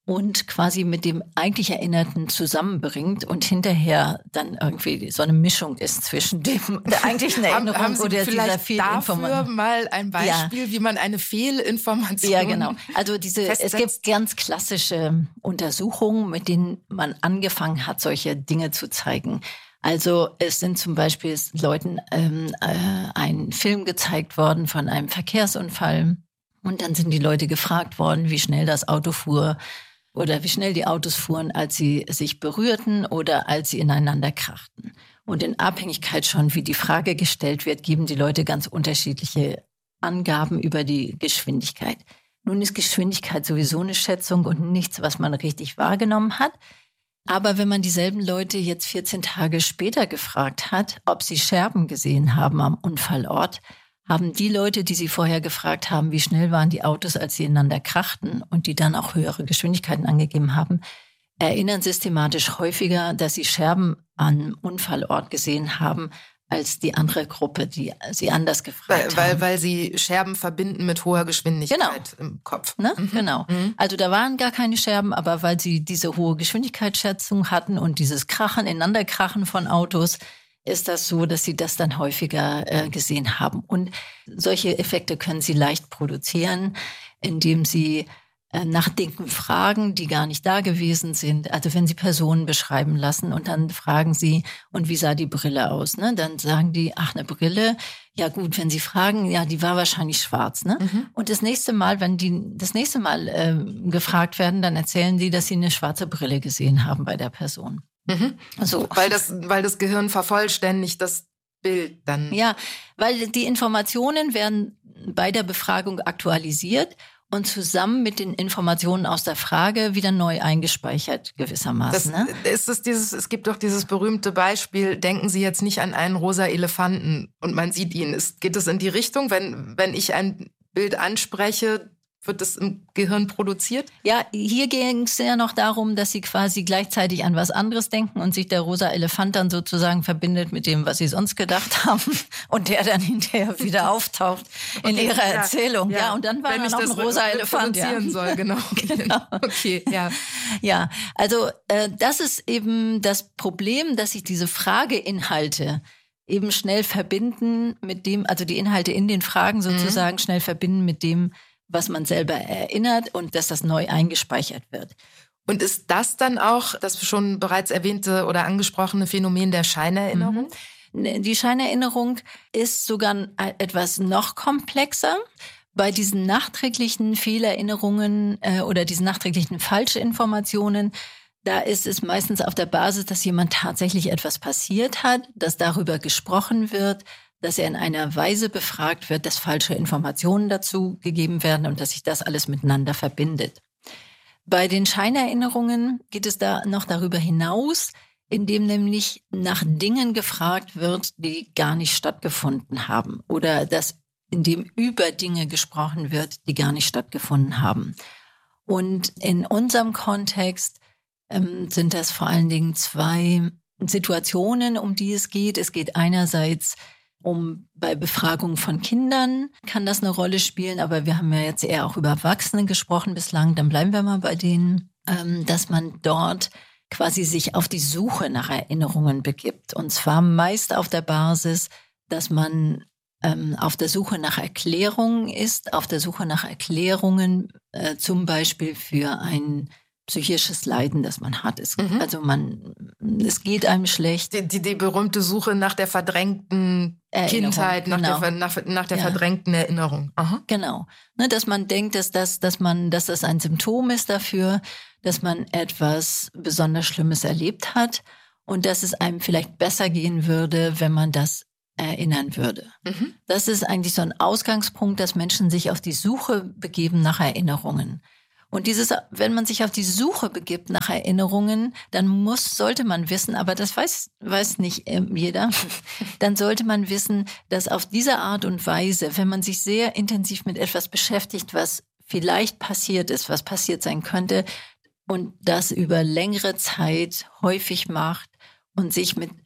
C: und quasi mit dem eigentlich Erinnerten zusammenbringt und hinterher dann irgendwie so eine Mischung ist zwischen dem der eigentlichen Erinnerung
B: haben, haben Sie
C: oder dieser Fehlinformation.
B: Dafür mal ein Beispiel, ja. wie man eine Fehlinformation
C: Ja, genau. Also diese, festsetzt. Es gibt ganz klassische Untersuchungen, mit denen man angefangen hat, solche Dinge zu zeigen. Also es sind zum Beispiel Leuten ähm, äh, ein Film gezeigt worden von einem Verkehrsunfall und dann sind die Leute gefragt worden, wie schnell das Auto fuhr oder wie schnell die Autos fuhren, als sie sich berührten oder als sie ineinander krachten. Und in Abhängigkeit schon, wie die Frage gestellt wird, geben die Leute ganz unterschiedliche Angaben über die Geschwindigkeit. Nun ist Geschwindigkeit sowieso eine Schätzung und nichts, was man richtig wahrgenommen hat. Aber wenn man dieselben Leute jetzt vierzehn Tage später gefragt hat, ob sie Scherben gesehen haben am Unfallort, haben die Leute, die sie vorher gefragt haben, wie schnell waren die Autos, als sie ineinander krachten und die dann auch höhere Geschwindigkeiten angegeben haben, erinnern systematisch häufiger, dass sie Scherben am Unfallort gesehen haben, als die andere Gruppe, die sie anders gefragt
B: weil,
C: haben.
B: Weil, weil sie Scherben verbinden mit hoher Geschwindigkeit
C: genau.
B: im Kopf.
C: Ne?
B: Mhm.
C: Genau. Mhm. Also da waren gar keine Scherben, aber weil sie diese hohe Geschwindigkeitsschätzung hatten und dieses Krachen, Ineinanderkrachen von Autos, ist das so, dass sie das dann häufiger äh, gesehen haben. Und solche Effekte können sie leicht produzieren, indem sie äh, nach Dingen fragen, die gar nicht da gewesen sind. Also wenn sie Personen beschreiben lassen und dann fragen sie, und wie sah die Brille aus? Ne? Dann sagen die, ach, eine Brille. Ja gut, wenn sie fragen, ja, die war wahrscheinlich schwarz. Ne? Mhm. Und das nächste Mal, wenn die das nächste Mal äh, gefragt werden, dann erzählen die, dass sie eine schwarze Brille gesehen haben bei der Person.
B: Mhm. Also, weil das, weil das Gehirn vervollständigt das Bild dann.
C: Ja, weil die Informationen werden bei der Befragung aktualisiert und zusammen mit den Informationen aus der Frage wieder neu eingespeichert gewissermaßen.
B: Das,
C: ne?
B: ist es, dieses, es gibt doch dieses berühmte Beispiel, denken Sie jetzt nicht an einen rosa Elefanten und man sieht ihn. Es, geht es in die Richtung, wenn, wenn ich ein Bild anspreche, wird das im Gehirn produziert?
C: Ja, hier ging es ja noch darum, dass sie quasi gleichzeitig an was anderes denken und sich der rosa Elefant dann sozusagen verbindet mit dem, was sie sonst gedacht haben und der dann hinterher wieder auftaucht in
B: okay,
C: ihrer
B: ja,
C: Erzählung. Ja, ja, und dann war
B: wenn
C: da
B: ich
C: noch
B: das
C: ein rosa Elefant.
B: Ja. soll, genau.
C: genau.
B: Okay, ja.
C: Ja, also äh, das ist eben das Problem, dass sich diese Frageinhalte eben schnell verbinden mit dem, also die Inhalte in den Fragen sozusagen mhm. schnell verbinden mit dem, was man selber erinnert und dass das neu eingespeichert wird.
B: Und ist das dann auch das schon bereits erwähnte oder angesprochene Phänomen der Scheinerinnerung?
C: Mhm. Die Scheinerinnerung ist sogar etwas noch komplexer. Bei diesen nachträglichen Fehlerinnerungen äh, oder diesen nachträglichen Falschinformationen, da ist es meistens auf der Basis, dass jemand tatsächlich etwas passiert hat, dass darüber gesprochen wird, dass er in einer Weise befragt wird, dass falsche Informationen dazu gegeben werden und dass sich das alles miteinander verbindet. Bei den Scheinerinnerungen geht es da noch darüber hinaus, indem nämlich nach Dingen gefragt wird, die gar nicht stattgefunden haben oder dass indem über Dinge gesprochen wird, die gar nicht stattgefunden haben. Und in unserem Kontext ähm, sind das vor allen Dingen zwei Situationen, um die es geht. Es geht einerseits um bei Befragungen von Kindern kann das eine Rolle spielen, aber wir haben ja jetzt eher auch über Erwachsene gesprochen bislang, dann bleiben wir mal bei denen, ähm, dass man dort quasi sich auf die Suche nach Erinnerungen begibt. Und zwar meist auf der Basis, dass man ähm, auf der Suche nach Erklärungen ist, auf der Suche nach Erklärungen äh, zum Beispiel für ein psychisches Leiden, das man hat. Es, mhm. Also man, es geht einem schlecht.
B: Die, die, die berühmte Suche nach der verdrängten Kindheit, nach genau. der, nach, nach der ja. verdrängten Erinnerung. Aha.
C: Genau. Ne, dass man denkt, dass das, dass man, dass das ein Symptom ist dafür, dass man etwas besonders Schlimmes erlebt hat und dass es einem vielleicht besser gehen würde, wenn man das erinnern würde. Mhm. Das ist eigentlich so ein Ausgangspunkt, dass Menschen sich auf die Suche begeben nach Erinnerungen. Und dieses, wenn man sich auf die Suche begibt nach Erinnerungen, dann muss, sollte man wissen, aber das weiß, weiß nicht äh, jeder, dann sollte man wissen, dass auf diese Art und Weise, wenn man sich sehr intensiv mit etwas beschäftigt, was vielleicht passiert ist, was passiert sein könnte und das über längere Zeit häufig macht und sich mit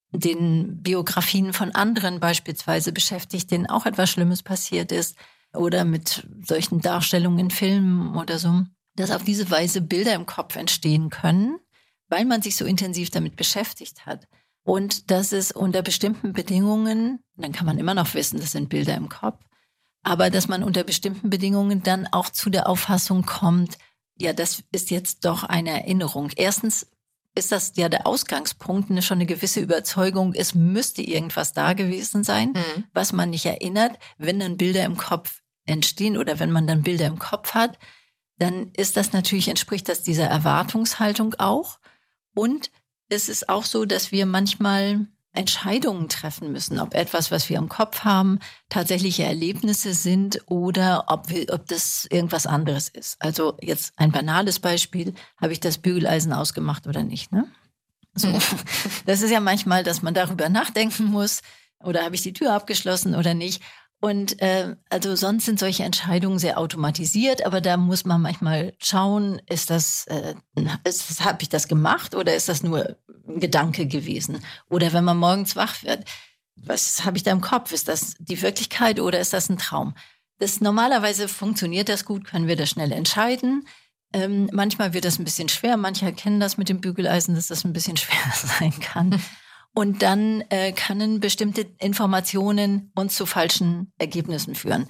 C: den Biografien von anderen beispielsweise beschäftigt, denen auch etwas Schlimmes passiert ist, oder mit solchen Darstellungen in Filmen oder so. dass auf diese Weise Bilder im Kopf entstehen können, weil man sich so intensiv damit beschäftigt hat. Und dass es unter bestimmten Bedingungen, dann kann man immer noch wissen, das sind Bilder im Kopf, aber dass man unter bestimmten Bedingungen dann auch zu der Auffassung kommt, ja, das ist jetzt doch eine Erinnerung. Erstens ist das ja der Ausgangspunkt, eine, schon eine gewisse Überzeugung, es müsste irgendwas da gewesen sein, mhm. was man nicht erinnert. Wenn dann Bilder im Kopf entstehen oder wenn man dann Bilder im Kopf hat, dann ist das natürlich, entspricht das dieser Erwartungshaltung auch. Und es ist auch so, dass wir manchmal Entscheidungen treffen müssen, ob etwas, was wir im Kopf haben, tatsächliche Erlebnisse sind oder ob, wir, ob das irgendwas anderes ist. Also jetzt ein banales Beispiel, habe ich das Bügeleisen ausgemacht oder nicht? Ne? So. Das ist ja manchmal, dass man darüber nachdenken muss, oder habe ich die Tür abgeschlossen oder nicht? Und äh, also sonst sind solche Entscheidungen sehr automatisiert, aber da muss man manchmal schauen, ist das, äh, ist, habe ich das gemacht oder ist das nur ein Gedanke gewesen? Oder wenn man morgens wach wird, was habe ich da im Kopf? Ist das die Wirklichkeit oder ist das ein Traum? Das, normalerweise funktioniert das gut, können wir das schnell entscheiden. Ähm, manchmal wird das ein bisschen schwer, manche kennen das mit dem Bügeleisen, dass das ein bisschen schwer sein kann. Und dann äh, können bestimmte Informationen uns zu falschen Ergebnissen führen.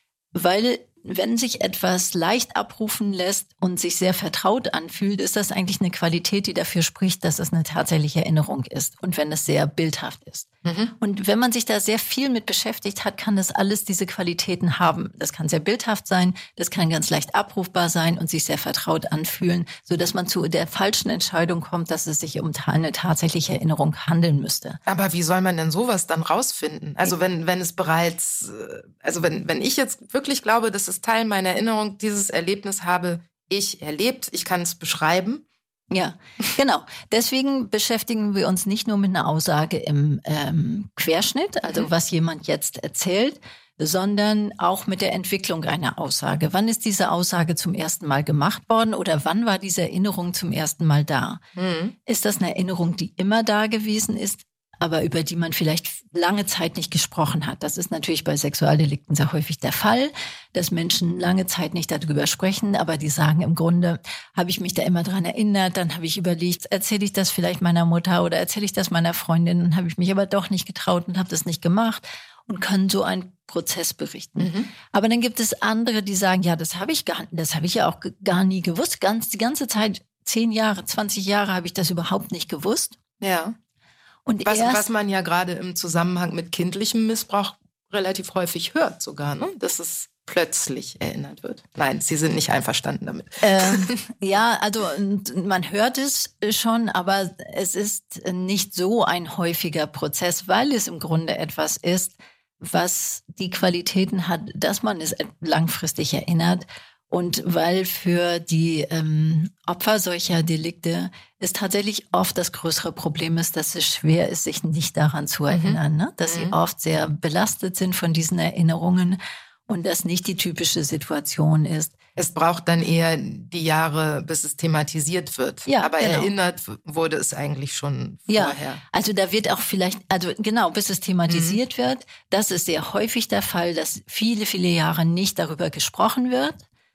C: Weil wenn sich etwas leicht abrufen lässt und sich sehr vertraut anfühlt, ist das eigentlich eine Qualität, die dafür spricht, dass es eine tatsächliche Erinnerung ist. Und wenn es sehr bildhaft ist. Mhm. Und wenn man sich da sehr viel mit beschäftigt hat, kann das alles diese Qualitäten haben. Das kann sehr bildhaft sein, das kann ganz leicht abrufbar sein und sich sehr vertraut anfühlen, sodass man zu der falschen Entscheidung kommt, dass es sich um eine tatsächliche Erinnerung handeln müsste.
B: Aber wie soll man denn sowas dann rausfinden? Also wenn, wenn es bereits, also wenn, wenn ich jetzt wirklich glaube, dass es Teil meiner Erinnerung, dieses Erlebnis habe ich erlebt, ich kann es beschreiben.
C: Ja, genau. Deswegen beschäftigen wir uns nicht nur mit einer Aussage im ähm, Querschnitt, also mhm. was jemand jetzt erzählt, sondern auch mit der Entwicklung einer Aussage. Wann ist diese Aussage zum ersten Mal gemacht worden oder wann war diese Erinnerung zum ersten Mal da? Mhm. Ist das eine Erinnerung, die immer da gewesen ist, aber über die man vielleicht lange Zeit nicht gesprochen hat? Das ist natürlich bei Sexualdelikten sehr häufig der Fall, dass Menschen lange Zeit nicht darüber sprechen, aber die sagen im Grunde, habe ich mich da immer dran erinnert, dann habe ich überlegt, erzähle ich das vielleicht meiner Mutter oder erzähle ich das meiner Freundin, dann habe ich mich aber doch nicht getraut und habe das nicht gemacht und können so einen Prozess berichten. Mhm. Aber dann gibt es andere, die sagen, ja, das habe ich gar, das habe ich ja auch gar nie gewusst. Ganz, die ganze Zeit, zehn Jahre, zwanzig Jahre habe ich das überhaupt nicht gewusst.
B: Ja. Und was, was man ja gerade im Zusammenhang mit kindlichem Missbrauch relativ häufig hört sogar, ne? Dass es plötzlich erinnert wird. Nein, Sie sind nicht einverstanden damit.
C: Ähm, ja, also man hört es schon, aber es ist nicht so ein häufiger Prozess, weil es im Grunde etwas ist, was die Qualitäten hat, dass man es langfristig erinnert. Und weil für die ähm, Opfer solcher Delikte es tatsächlich oft das größere Problem ist, dass es schwer ist, sich nicht daran zu erinnern, mhm. ne? Dass mhm. sie oft sehr belastet sind von diesen Erinnerungen und das nicht die typische Situation ist.
B: Es braucht dann eher die Jahre, bis es thematisiert wird.
C: Ja,
B: aber
C: genau.
B: Erinnert wurde es eigentlich schon
C: ja,
B: vorher.
C: Also da wird auch vielleicht, also genau, bis es thematisiert mhm. wird. Das ist sehr häufig der Fall, dass viele, viele Jahre nicht darüber gesprochen wird.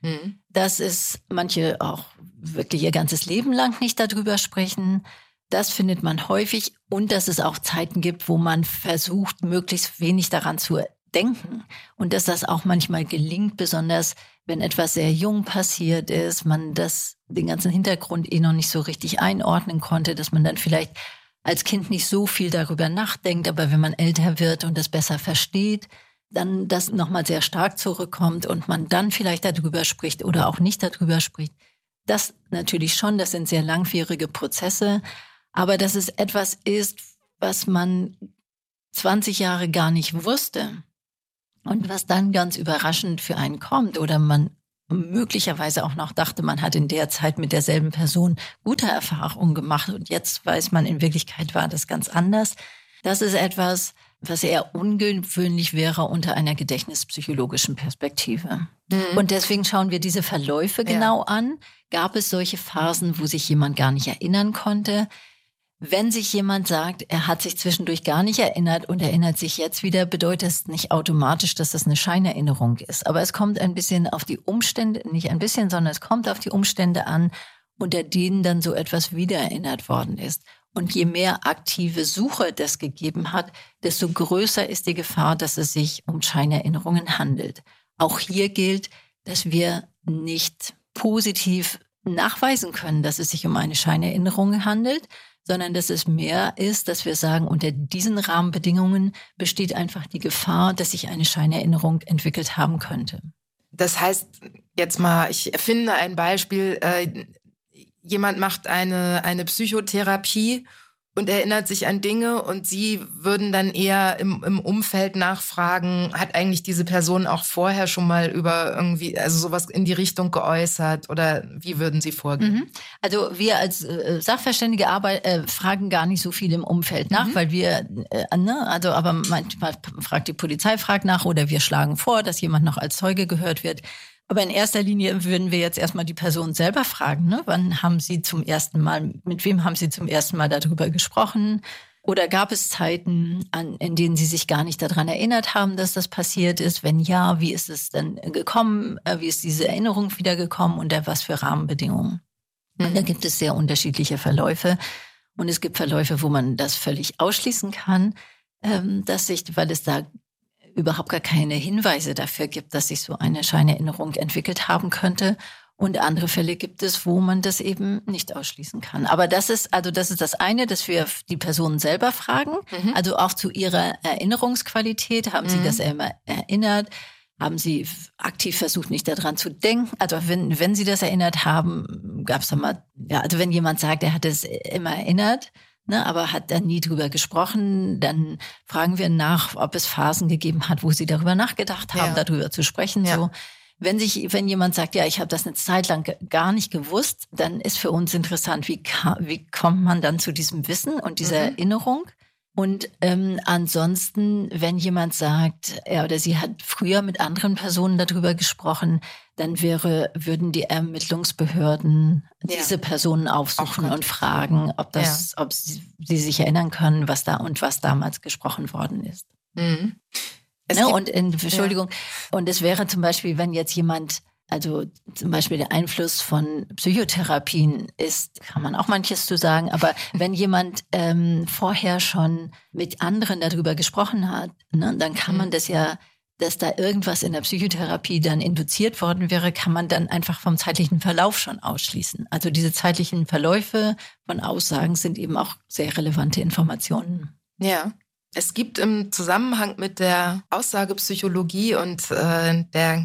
C: Dass es manche auch wirklich ihr ganzes Leben lang nicht darüber sprechen. Das findet man häufig. Und dass es auch Zeiten gibt, wo man versucht, möglichst wenig daran zu denken. Und dass das auch manchmal gelingt, besonders wenn etwas sehr jung passiert ist, man das, den ganzen Hintergrund eh noch nicht so richtig einordnen konnte, dass man dann vielleicht als Kind nicht so viel darüber nachdenkt. Aber wenn man älter wird und das besser versteht, dann das nochmal sehr stark zurückkommt und man dann vielleicht darüber spricht oder auch nicht darüber spricht. Das natürlich schon, das sind sehr langwierige Prozesse, aber dass es etwas ist, was man zwanzig Jahre gar nicht wusste und was dann ganz überraschend für einen kommt oder man möglicherweise auch noch dachte, man hat in der Zeit mit derselben Person gute Erfahrungen gemacht und jetzt weiß man, in Wirklichkeit war das ganz anders. Das ist etwas, was eher ungewöhnlich wäre unter einer gedächtnispsychologischen Perspektive. Mhm. Und deswegen schauen wir diese Verläufe genau ja. an. Gab es solche Phasen, wo sich jemand gar nicht erinnern konnte? Wenn sich jemand sagt, er hat sich zwischendurch gar nicht erinnert und erinnert sich jetzt wieder, bedeutet es nicht automatisch, dass das eine Scheinerinnerung ist. Aber es kommt ein bisschen auf die Umstände, nicht ein bisschen, sondern es kommt auf die Umstände an, unter denen dann so etwas wiedererinnert worden ist. Und je mehr aktive Suche das gegeben hat, desto größer ist die Gefahr, dass es sich um Scheinerinnerungen handelt. Auch hier gilt, dass wir nicht positiv nachweisen können, dass es sich um eine Scheinerinnerung handelt, sondern dass es mehr ist, dass wir sagen, unter diesen Rahmenbedingungen besteht einfach die Gefahr, dass sich eine Scheinerinnerung entwickelt haben könnte.
B: Das heißt, jetzt mal, ich erfinde ein Beispiel, äh, jemand macht eine, eine Psychotherapie und erinnert sich an Dinge und Sie würden dann eher im, im Umfeld nachfragen, hat eigentlich diese Person auch vorher schon mal über irgendwie, also sowas in die Richtung geäußert oder wie würden Sie vorgehen?
C: Mhm. Also wir als äh, Sachverständige Arbeit, äh, fragen gar nicht so viel im Umfeld nach, mhm. weil wir, äh, ne, also aber manchmal fragt die Polizei fragt nach oder wir schlagen vor, dass jemand noch als Zeuge gehört wird. Aber in erster Linie würden wir jetzt erstmal die Person selber fragen, ne? Wann haben Sie zum ersten Mal, mit wem haben Sie zum ersten Mal darüber gesprochen? Oder gab es Zeiten, an, in denen Sie sich gar nicht daran erinnert haben, dass das passiert ist? Wenn ja, wie ist es denn gekommen? Wie ist diese Erinnerung wiedergekommen? Und was für Rahmenbedingungen? Mhm. Und da gibt es sehr unterschiedliche Verläufe. Und es gibt Verläufe, wo man das völlig ausschließen kann, dass sich, weil es da überhaupt gar keine Hinweise dafür gibt, dass sich so eine Scheinerinnerung entwickelt haben könnte. Und andere Fälle gibt es, wo man das eben nicht ausschließen kann. Aber das ist, also das ist das eine, dass wir die Personen selber fragen. Mhm. Also auch zu ihrer Erinnerungsqualität. Haben mhm. Sie das immer erinnert? Haben Sie aktiv versucht, nicht daran zu denken? Also wenn, wenn Sie das erinnert haben, gab es da mal, ja, also wenn jemand sagt, er hat es immer erinnert, Ne, aber hat dann nie drüber gesprochen. Dann fragen wir nach, ob es Phasen gegeben hat, wo sie darüber nachgedacht haben, ja. darüber zu sprechen. Ja. So, wenn sich, wenn jemand sagt, ja, ich habe das eine Zeit lang gar nicht gewusst, dann ist für uns interessant, wie, wie kommt man dann zu diesem Wissen und dieser mhm. Erinnerung? Und ähm, ansonsten, wenn jemand sagt, er oder sie hat früher mit anderen Personen darüber gesprochen, dann wäre, würden die Ermittlungsbehörden ja. diese Personen aufsuchen und fragen, ob das, ja. ob sie, sie sich erinnern können, was da und was damals gesprochen worden ist. Mhm. Ne? Und in, Entschuldigung, ja. und es wäre zum Beispiel, wenn jetzt jemand Also zum Beispiel der Einfluss von Psychotherapien ist, kann man auch manches zu sagen, aber wenn jemand ähm, vorher schon mit anderen darüber gesprochen hat, ne, dann kann man das ja, dass da irgendwas in der Psychotherapie dann induziert worden wäre, kann man dann einfach vom zeitlichen Verlauf schon ausschließen. Also diese zeitlichen Verläufe von Aussagen sind eben auch sehr relevante Informationen.
B: Ja. Es gibt im Zusammenhang mit der Aussagepsychologie und äh, der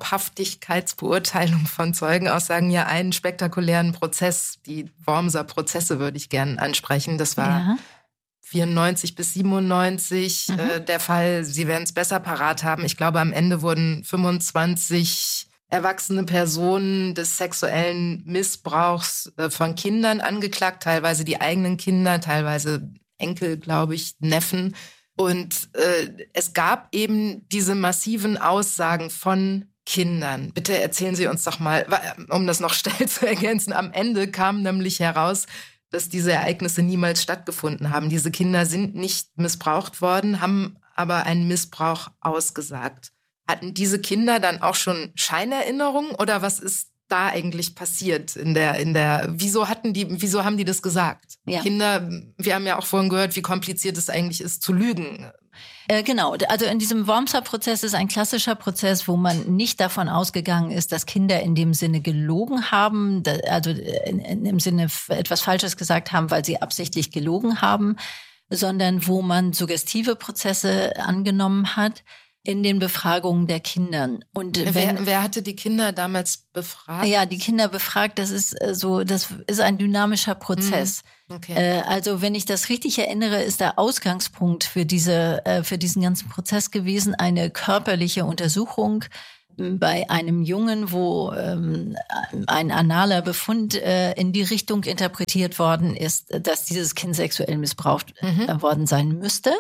B: Glaubhaftigkeitsbeurteilung von Zeugenaussagen ja einen spektakulären Prozess. Die Wormser Prozesse würde ich gerne ansprechen. Das war ja. vierundneunzig bis siebenundneunzig mhm. äh, der Fall. Sie werden es besser parat haben. Ich glaube, am Ende wurden fünfundzwanzig erwachsene Personen des sexuellen Missbrauchs äh, von Kindern angeklagt. Teilweise die eigenen Kinder, teilweise Enkel, glaube ich, Neffen. Und äh, es gab eben diese massiven Aussagen von Kindern. Bitte erzählen Sie uns doch mal, um das noch schnell zu ergänzen, am Ende kam nämlich heraus, dass diese Ereignisse niemals stattgefunden haben. Diese Kinder sind nicht missbraucht worden, haben aber einen Missbrauch ausgesagt. Hatten diese Kinder dann auch schon Scheinerinnerungen oder was ist da eigentlich passiert in der, in der, wieso hatten die, wieso haben die das gesagt? Ja. Kinder, wir haben ja auch vorhin gehört, wie kompliziert es eigentlich ist, zu lügen.
C: Äh, genau, also in diesem Wormser-Prozess ist ein klassischer Prozess, wo man nicht davon ausgegangen ist, dass Kinder in dem Sinne gelogen haben, da, also in, in, im Sinne etwas Falsches gesagt haben, weil sie absichtlich gelogen haben, sondern wo man suggestive Prozesse angenommen hat in den Befragungen der Kindern. Und
B: wenn, wer, wer hatte die Kinder damals befragt?
C: Ja, die Kinder befragt, das ist so, das ist ein dynamischer Prozess. Okay. Äh, also wenn ich das richtig erinnere, ist der Ausgangspunkt für diese, äh, für diesen ganzen Prozess gewesen eine körperliche Untersuchung bei einem Jungen, wo ähm, ein analer Befund äh, in die Richtung interpretiert worden ist, dass dieses Kind sexuell missbraucht mhm. äh, worden sein müsste.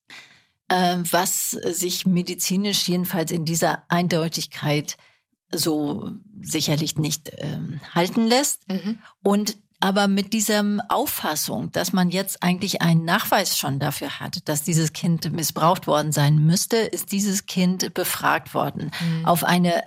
C: Was sich medizinisch jedenfalls in dieser Eindeutigkeit so sicherlich nicht ähm, halten lässt. Mhm. Und Aber mit dieser Auffassung, dass man jetzt eigentlich einen Nachweis schon dafür hat, dass dieses Kind missbraucht worden sein müsste, ist dieses Kind befragt worden. Mhm. Auf eine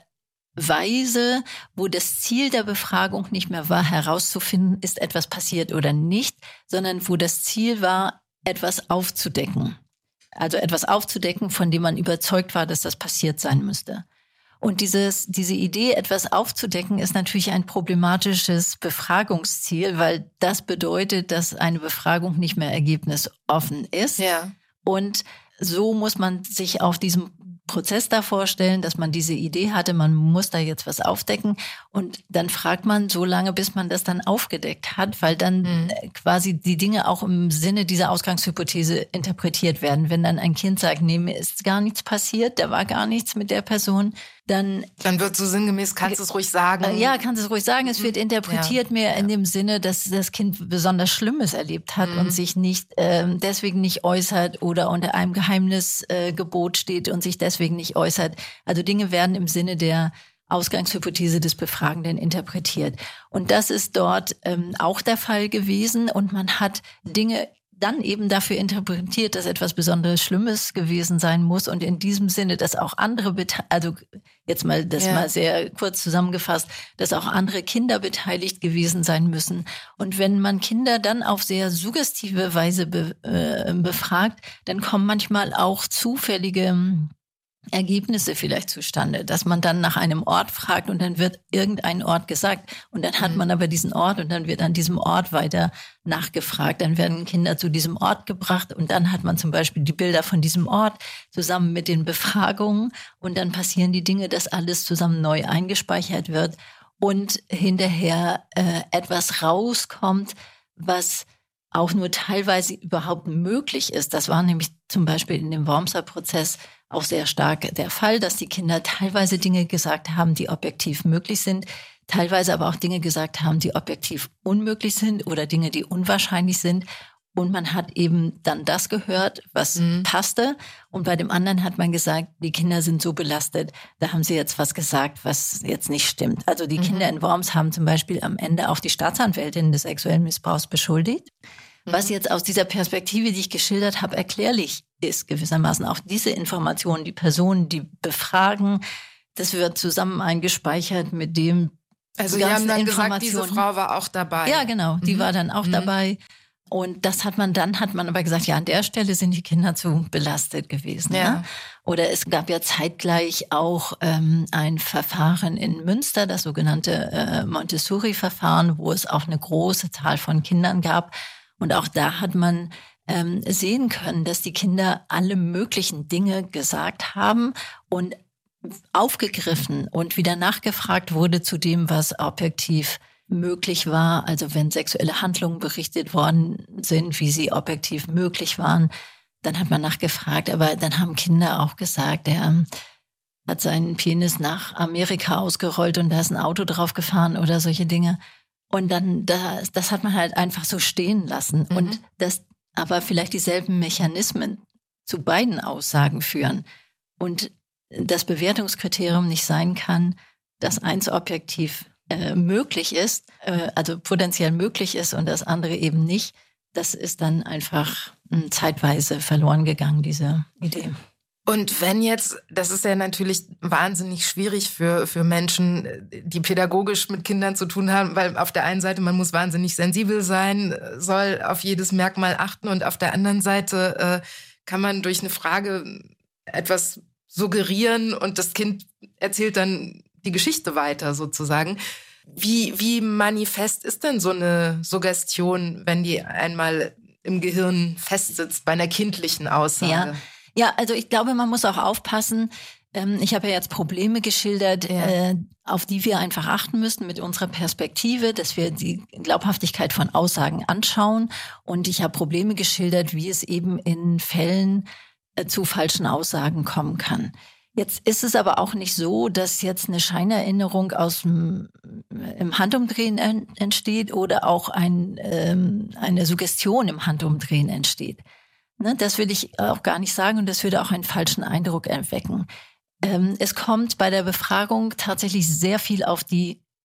C: Weise, wo das Ziel der Befragung nicht mehr war, herauszufinden, ist etwas passiert oder nicht, sondern wo das Ziel war, etwas aufzudecken. Also etwas aufzudecken, von dem man überzeugt war, dass das passiert sein müsste. Und dieses, diese Idee, etwas aufzudecken, ist natürlich ein problematisches Befragungsziel, weil das bedeutet, dass eine Befragung nicht mehr ergebnisoffen ist.
B: Ja.
C: Und so muss man sich auf diesem Prozess da vorstellen, dass man diese Idee hatte, man muss da jetzt was aufdecken. Und dann fragt man so lange, bis man das dann aufgedeckt hat, weil dann mhm. quasi die Dinge auch im Sinne dieser Ausgangshypothese interpretiert werden. Wenn dann ein Kind sagt, nee, mir ist gar nichts passiert, da war gar nichts mit der Person, dann...
B: Dann wird so sinngemäß, kannst du es ruhig sagen.
C: Ja, kannst du es ruhig sagen. Es wird interpretiert ja. mehr in dem Sinne, dass das Kind besonders Schlimmes erlebt hat mhm. und sich nicht äh, deswegen nicht äußert oder unter einem Geheimnisgebot äh, steht und sich deswegen nicht äußert. Also Dinge werden im Sinne der Ausgangshypothese des Befragenden interpretiert. Und das ist dort ähm, auch der Fall gewesen. Und man hat Dinge dann eben dafür interpretiert, dass etwas besonders Schlimmes gewesen sein muss. Und in diesem Sinne, dass auch andere, also jetzt mal das ja. mal sehr kurz zusammengefasst, dass auch andere Kinder beteiligt gewesen sein müssen. Und wenn man Kinder dann auf sehr suggestive Weise be, äh, befragt, dann kommen manchmal auch zufällige Ergebnisse vielleicht zustande, dass man dann nach einem Ort fragt und dann wird irgendein Ort gesagt und dann hat man aber diesen Ort und dann wird an diesem Ort weiter nachgefragt. Dann werden Kinder zu diesem Ort gebracht und dann hat man zum Beispiel die Bilder von diesem Ort zusammen mit den Befragungen und dann passieren die Dinge, dass alles zusammen neu eingespeichert wird und hinterher äh, etwas rauskommt, was auch nur teilweise überhaupt möglich ist. Das war nämlich zum Beispiel in dem Wormser-Prozess auch sehr stark der Fall, dass die Kinder teilweise Dinge gesagt haben, die objektiv möglich sind, teilweise aber auch Dinge gesagt haben, die objektiv unmöglich sind oder Dinge, die unwahrscheinlich sind. Und man hat eben dann das gehört, was mhm. passte. Und bei dem anderen hat man gesagt, die Kinder sind so belastet, da haben sie jetzt was gesagt, was jetzt nicht stimmt. Also die mhm. Kinder in Worms haben zum Beispiel am Ende auch die Staatsanwältin des sexuellen Missbrauchs beschuldigt. Mhm. Was jetzt aus dieser Perspektive, die ich geschildert habe, erklärlich ist gewissermaßen. Auch diese Informationen, die Personen, die befragen, das wird zusammen eingespeichert mit dem
B: Also Sie haben dann gesagt, diese Frau war auch dabei.
C: Ja, genau, die mhm. war dann auch mhm. dabei. Und das hat man dann, hat man aber gesagt, ja, an der Stelle sind die Kinder zu belastet gewesen.
B: Ja.
C: Ne? Oder es gab ja zeitgleich auch ähm, ein Verfahren in Münster, das sogenannte äh, Montessori-Verfahren, wo es auch eine große Zahl von Kindern gab. Und auch da hat man ähm, sehen können, dass die Kinder alle möglichen Dinge gesagt haben und aufgegriffen und wieder nachgefragt wurde zu dem, was objektiv möglich war. Also wenn sexuelle Handlungen berichtet worden sind, wie sie objektiv möglich waren, dann hat man nachgefragt. Aber dann haben Kinder auch gesagt, er hat seinen Penis nach Amerika ausgerollt und da ist ein Auto drauf gefahren oder solche Dinge. Und dann, das, das hat man halt einfach so stehen lassen. Mhm. Und das aber vielleicht dieselben Mechanismen zu beiden Aussagen führen. Und das Bewertungskriterium nicht sein kann, dass eins objektiv äh, möglich ist, äh, also potenziell möglich ist und das andere eben nicht. Das ist dann einfach äh, zeitweise verloren gegangen, diese Idee.
B: Und wenn jetzt, das ist ja natürlich wahnsinnig schwierig für, für Menschen, die pädagogisch mit Kindern zu tun haben, weil auf der einen Seite man muss wahnsinnig sensibel sein, soll auf jedes Merkmal achten und auf der anderen Seite äh, kann man durch eine Frage etwas suggerieren und das Kind erzählt dann die Geschichte weiter sozusagen. Wie, wie manifest ist denn so eine Suggestion, wenn die einmal im Gehirn festsitzt bei einer kindlichen Aussage?
C: Ja. Ja, also ich glaube, man muss auch aufpassen. Ich habe ja jetzt Probleme geschildert, ja. auf die wir einfach achten müssen mit unserer Perspektive, dass wir die Glaubhaftigkeit von Aussagen anschauen. Und ich habe Probleme geschildert, wie es eben in Fällen zu falschen Aussagen kommen kann. Jetzt ist es aber auch nicht so, dass jetzt eine Scheinerinnerung aus dem im Handumdrehen entsteht oder auch ein, ähm, eine Suggestion im Handumdrehen entsteht. Ne, das will ich auch gar nicht sagen und das würde auch einen falschen Eindruck erwecken. Ähm, es kommt bei der Befragung tatsächlich sehr viel auf die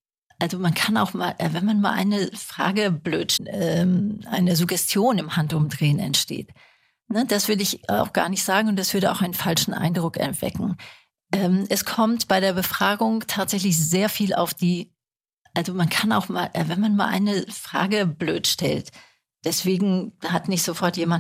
C: Also man kann auch mal, wenn man mal eine Frage blöd, ähm, eine Suggestion im Handumdrehen entsteht. Ne, das würde ich auch gar nicht sagen und das würde auch einen falschen Eindruck erwecken. Ähm, es kommt bei der Befragung tatsächlich sehr viel auf die, also man kann auch mal, wenn man mal eine Frage blöd stellt, deswegen hat nicht sofort jemand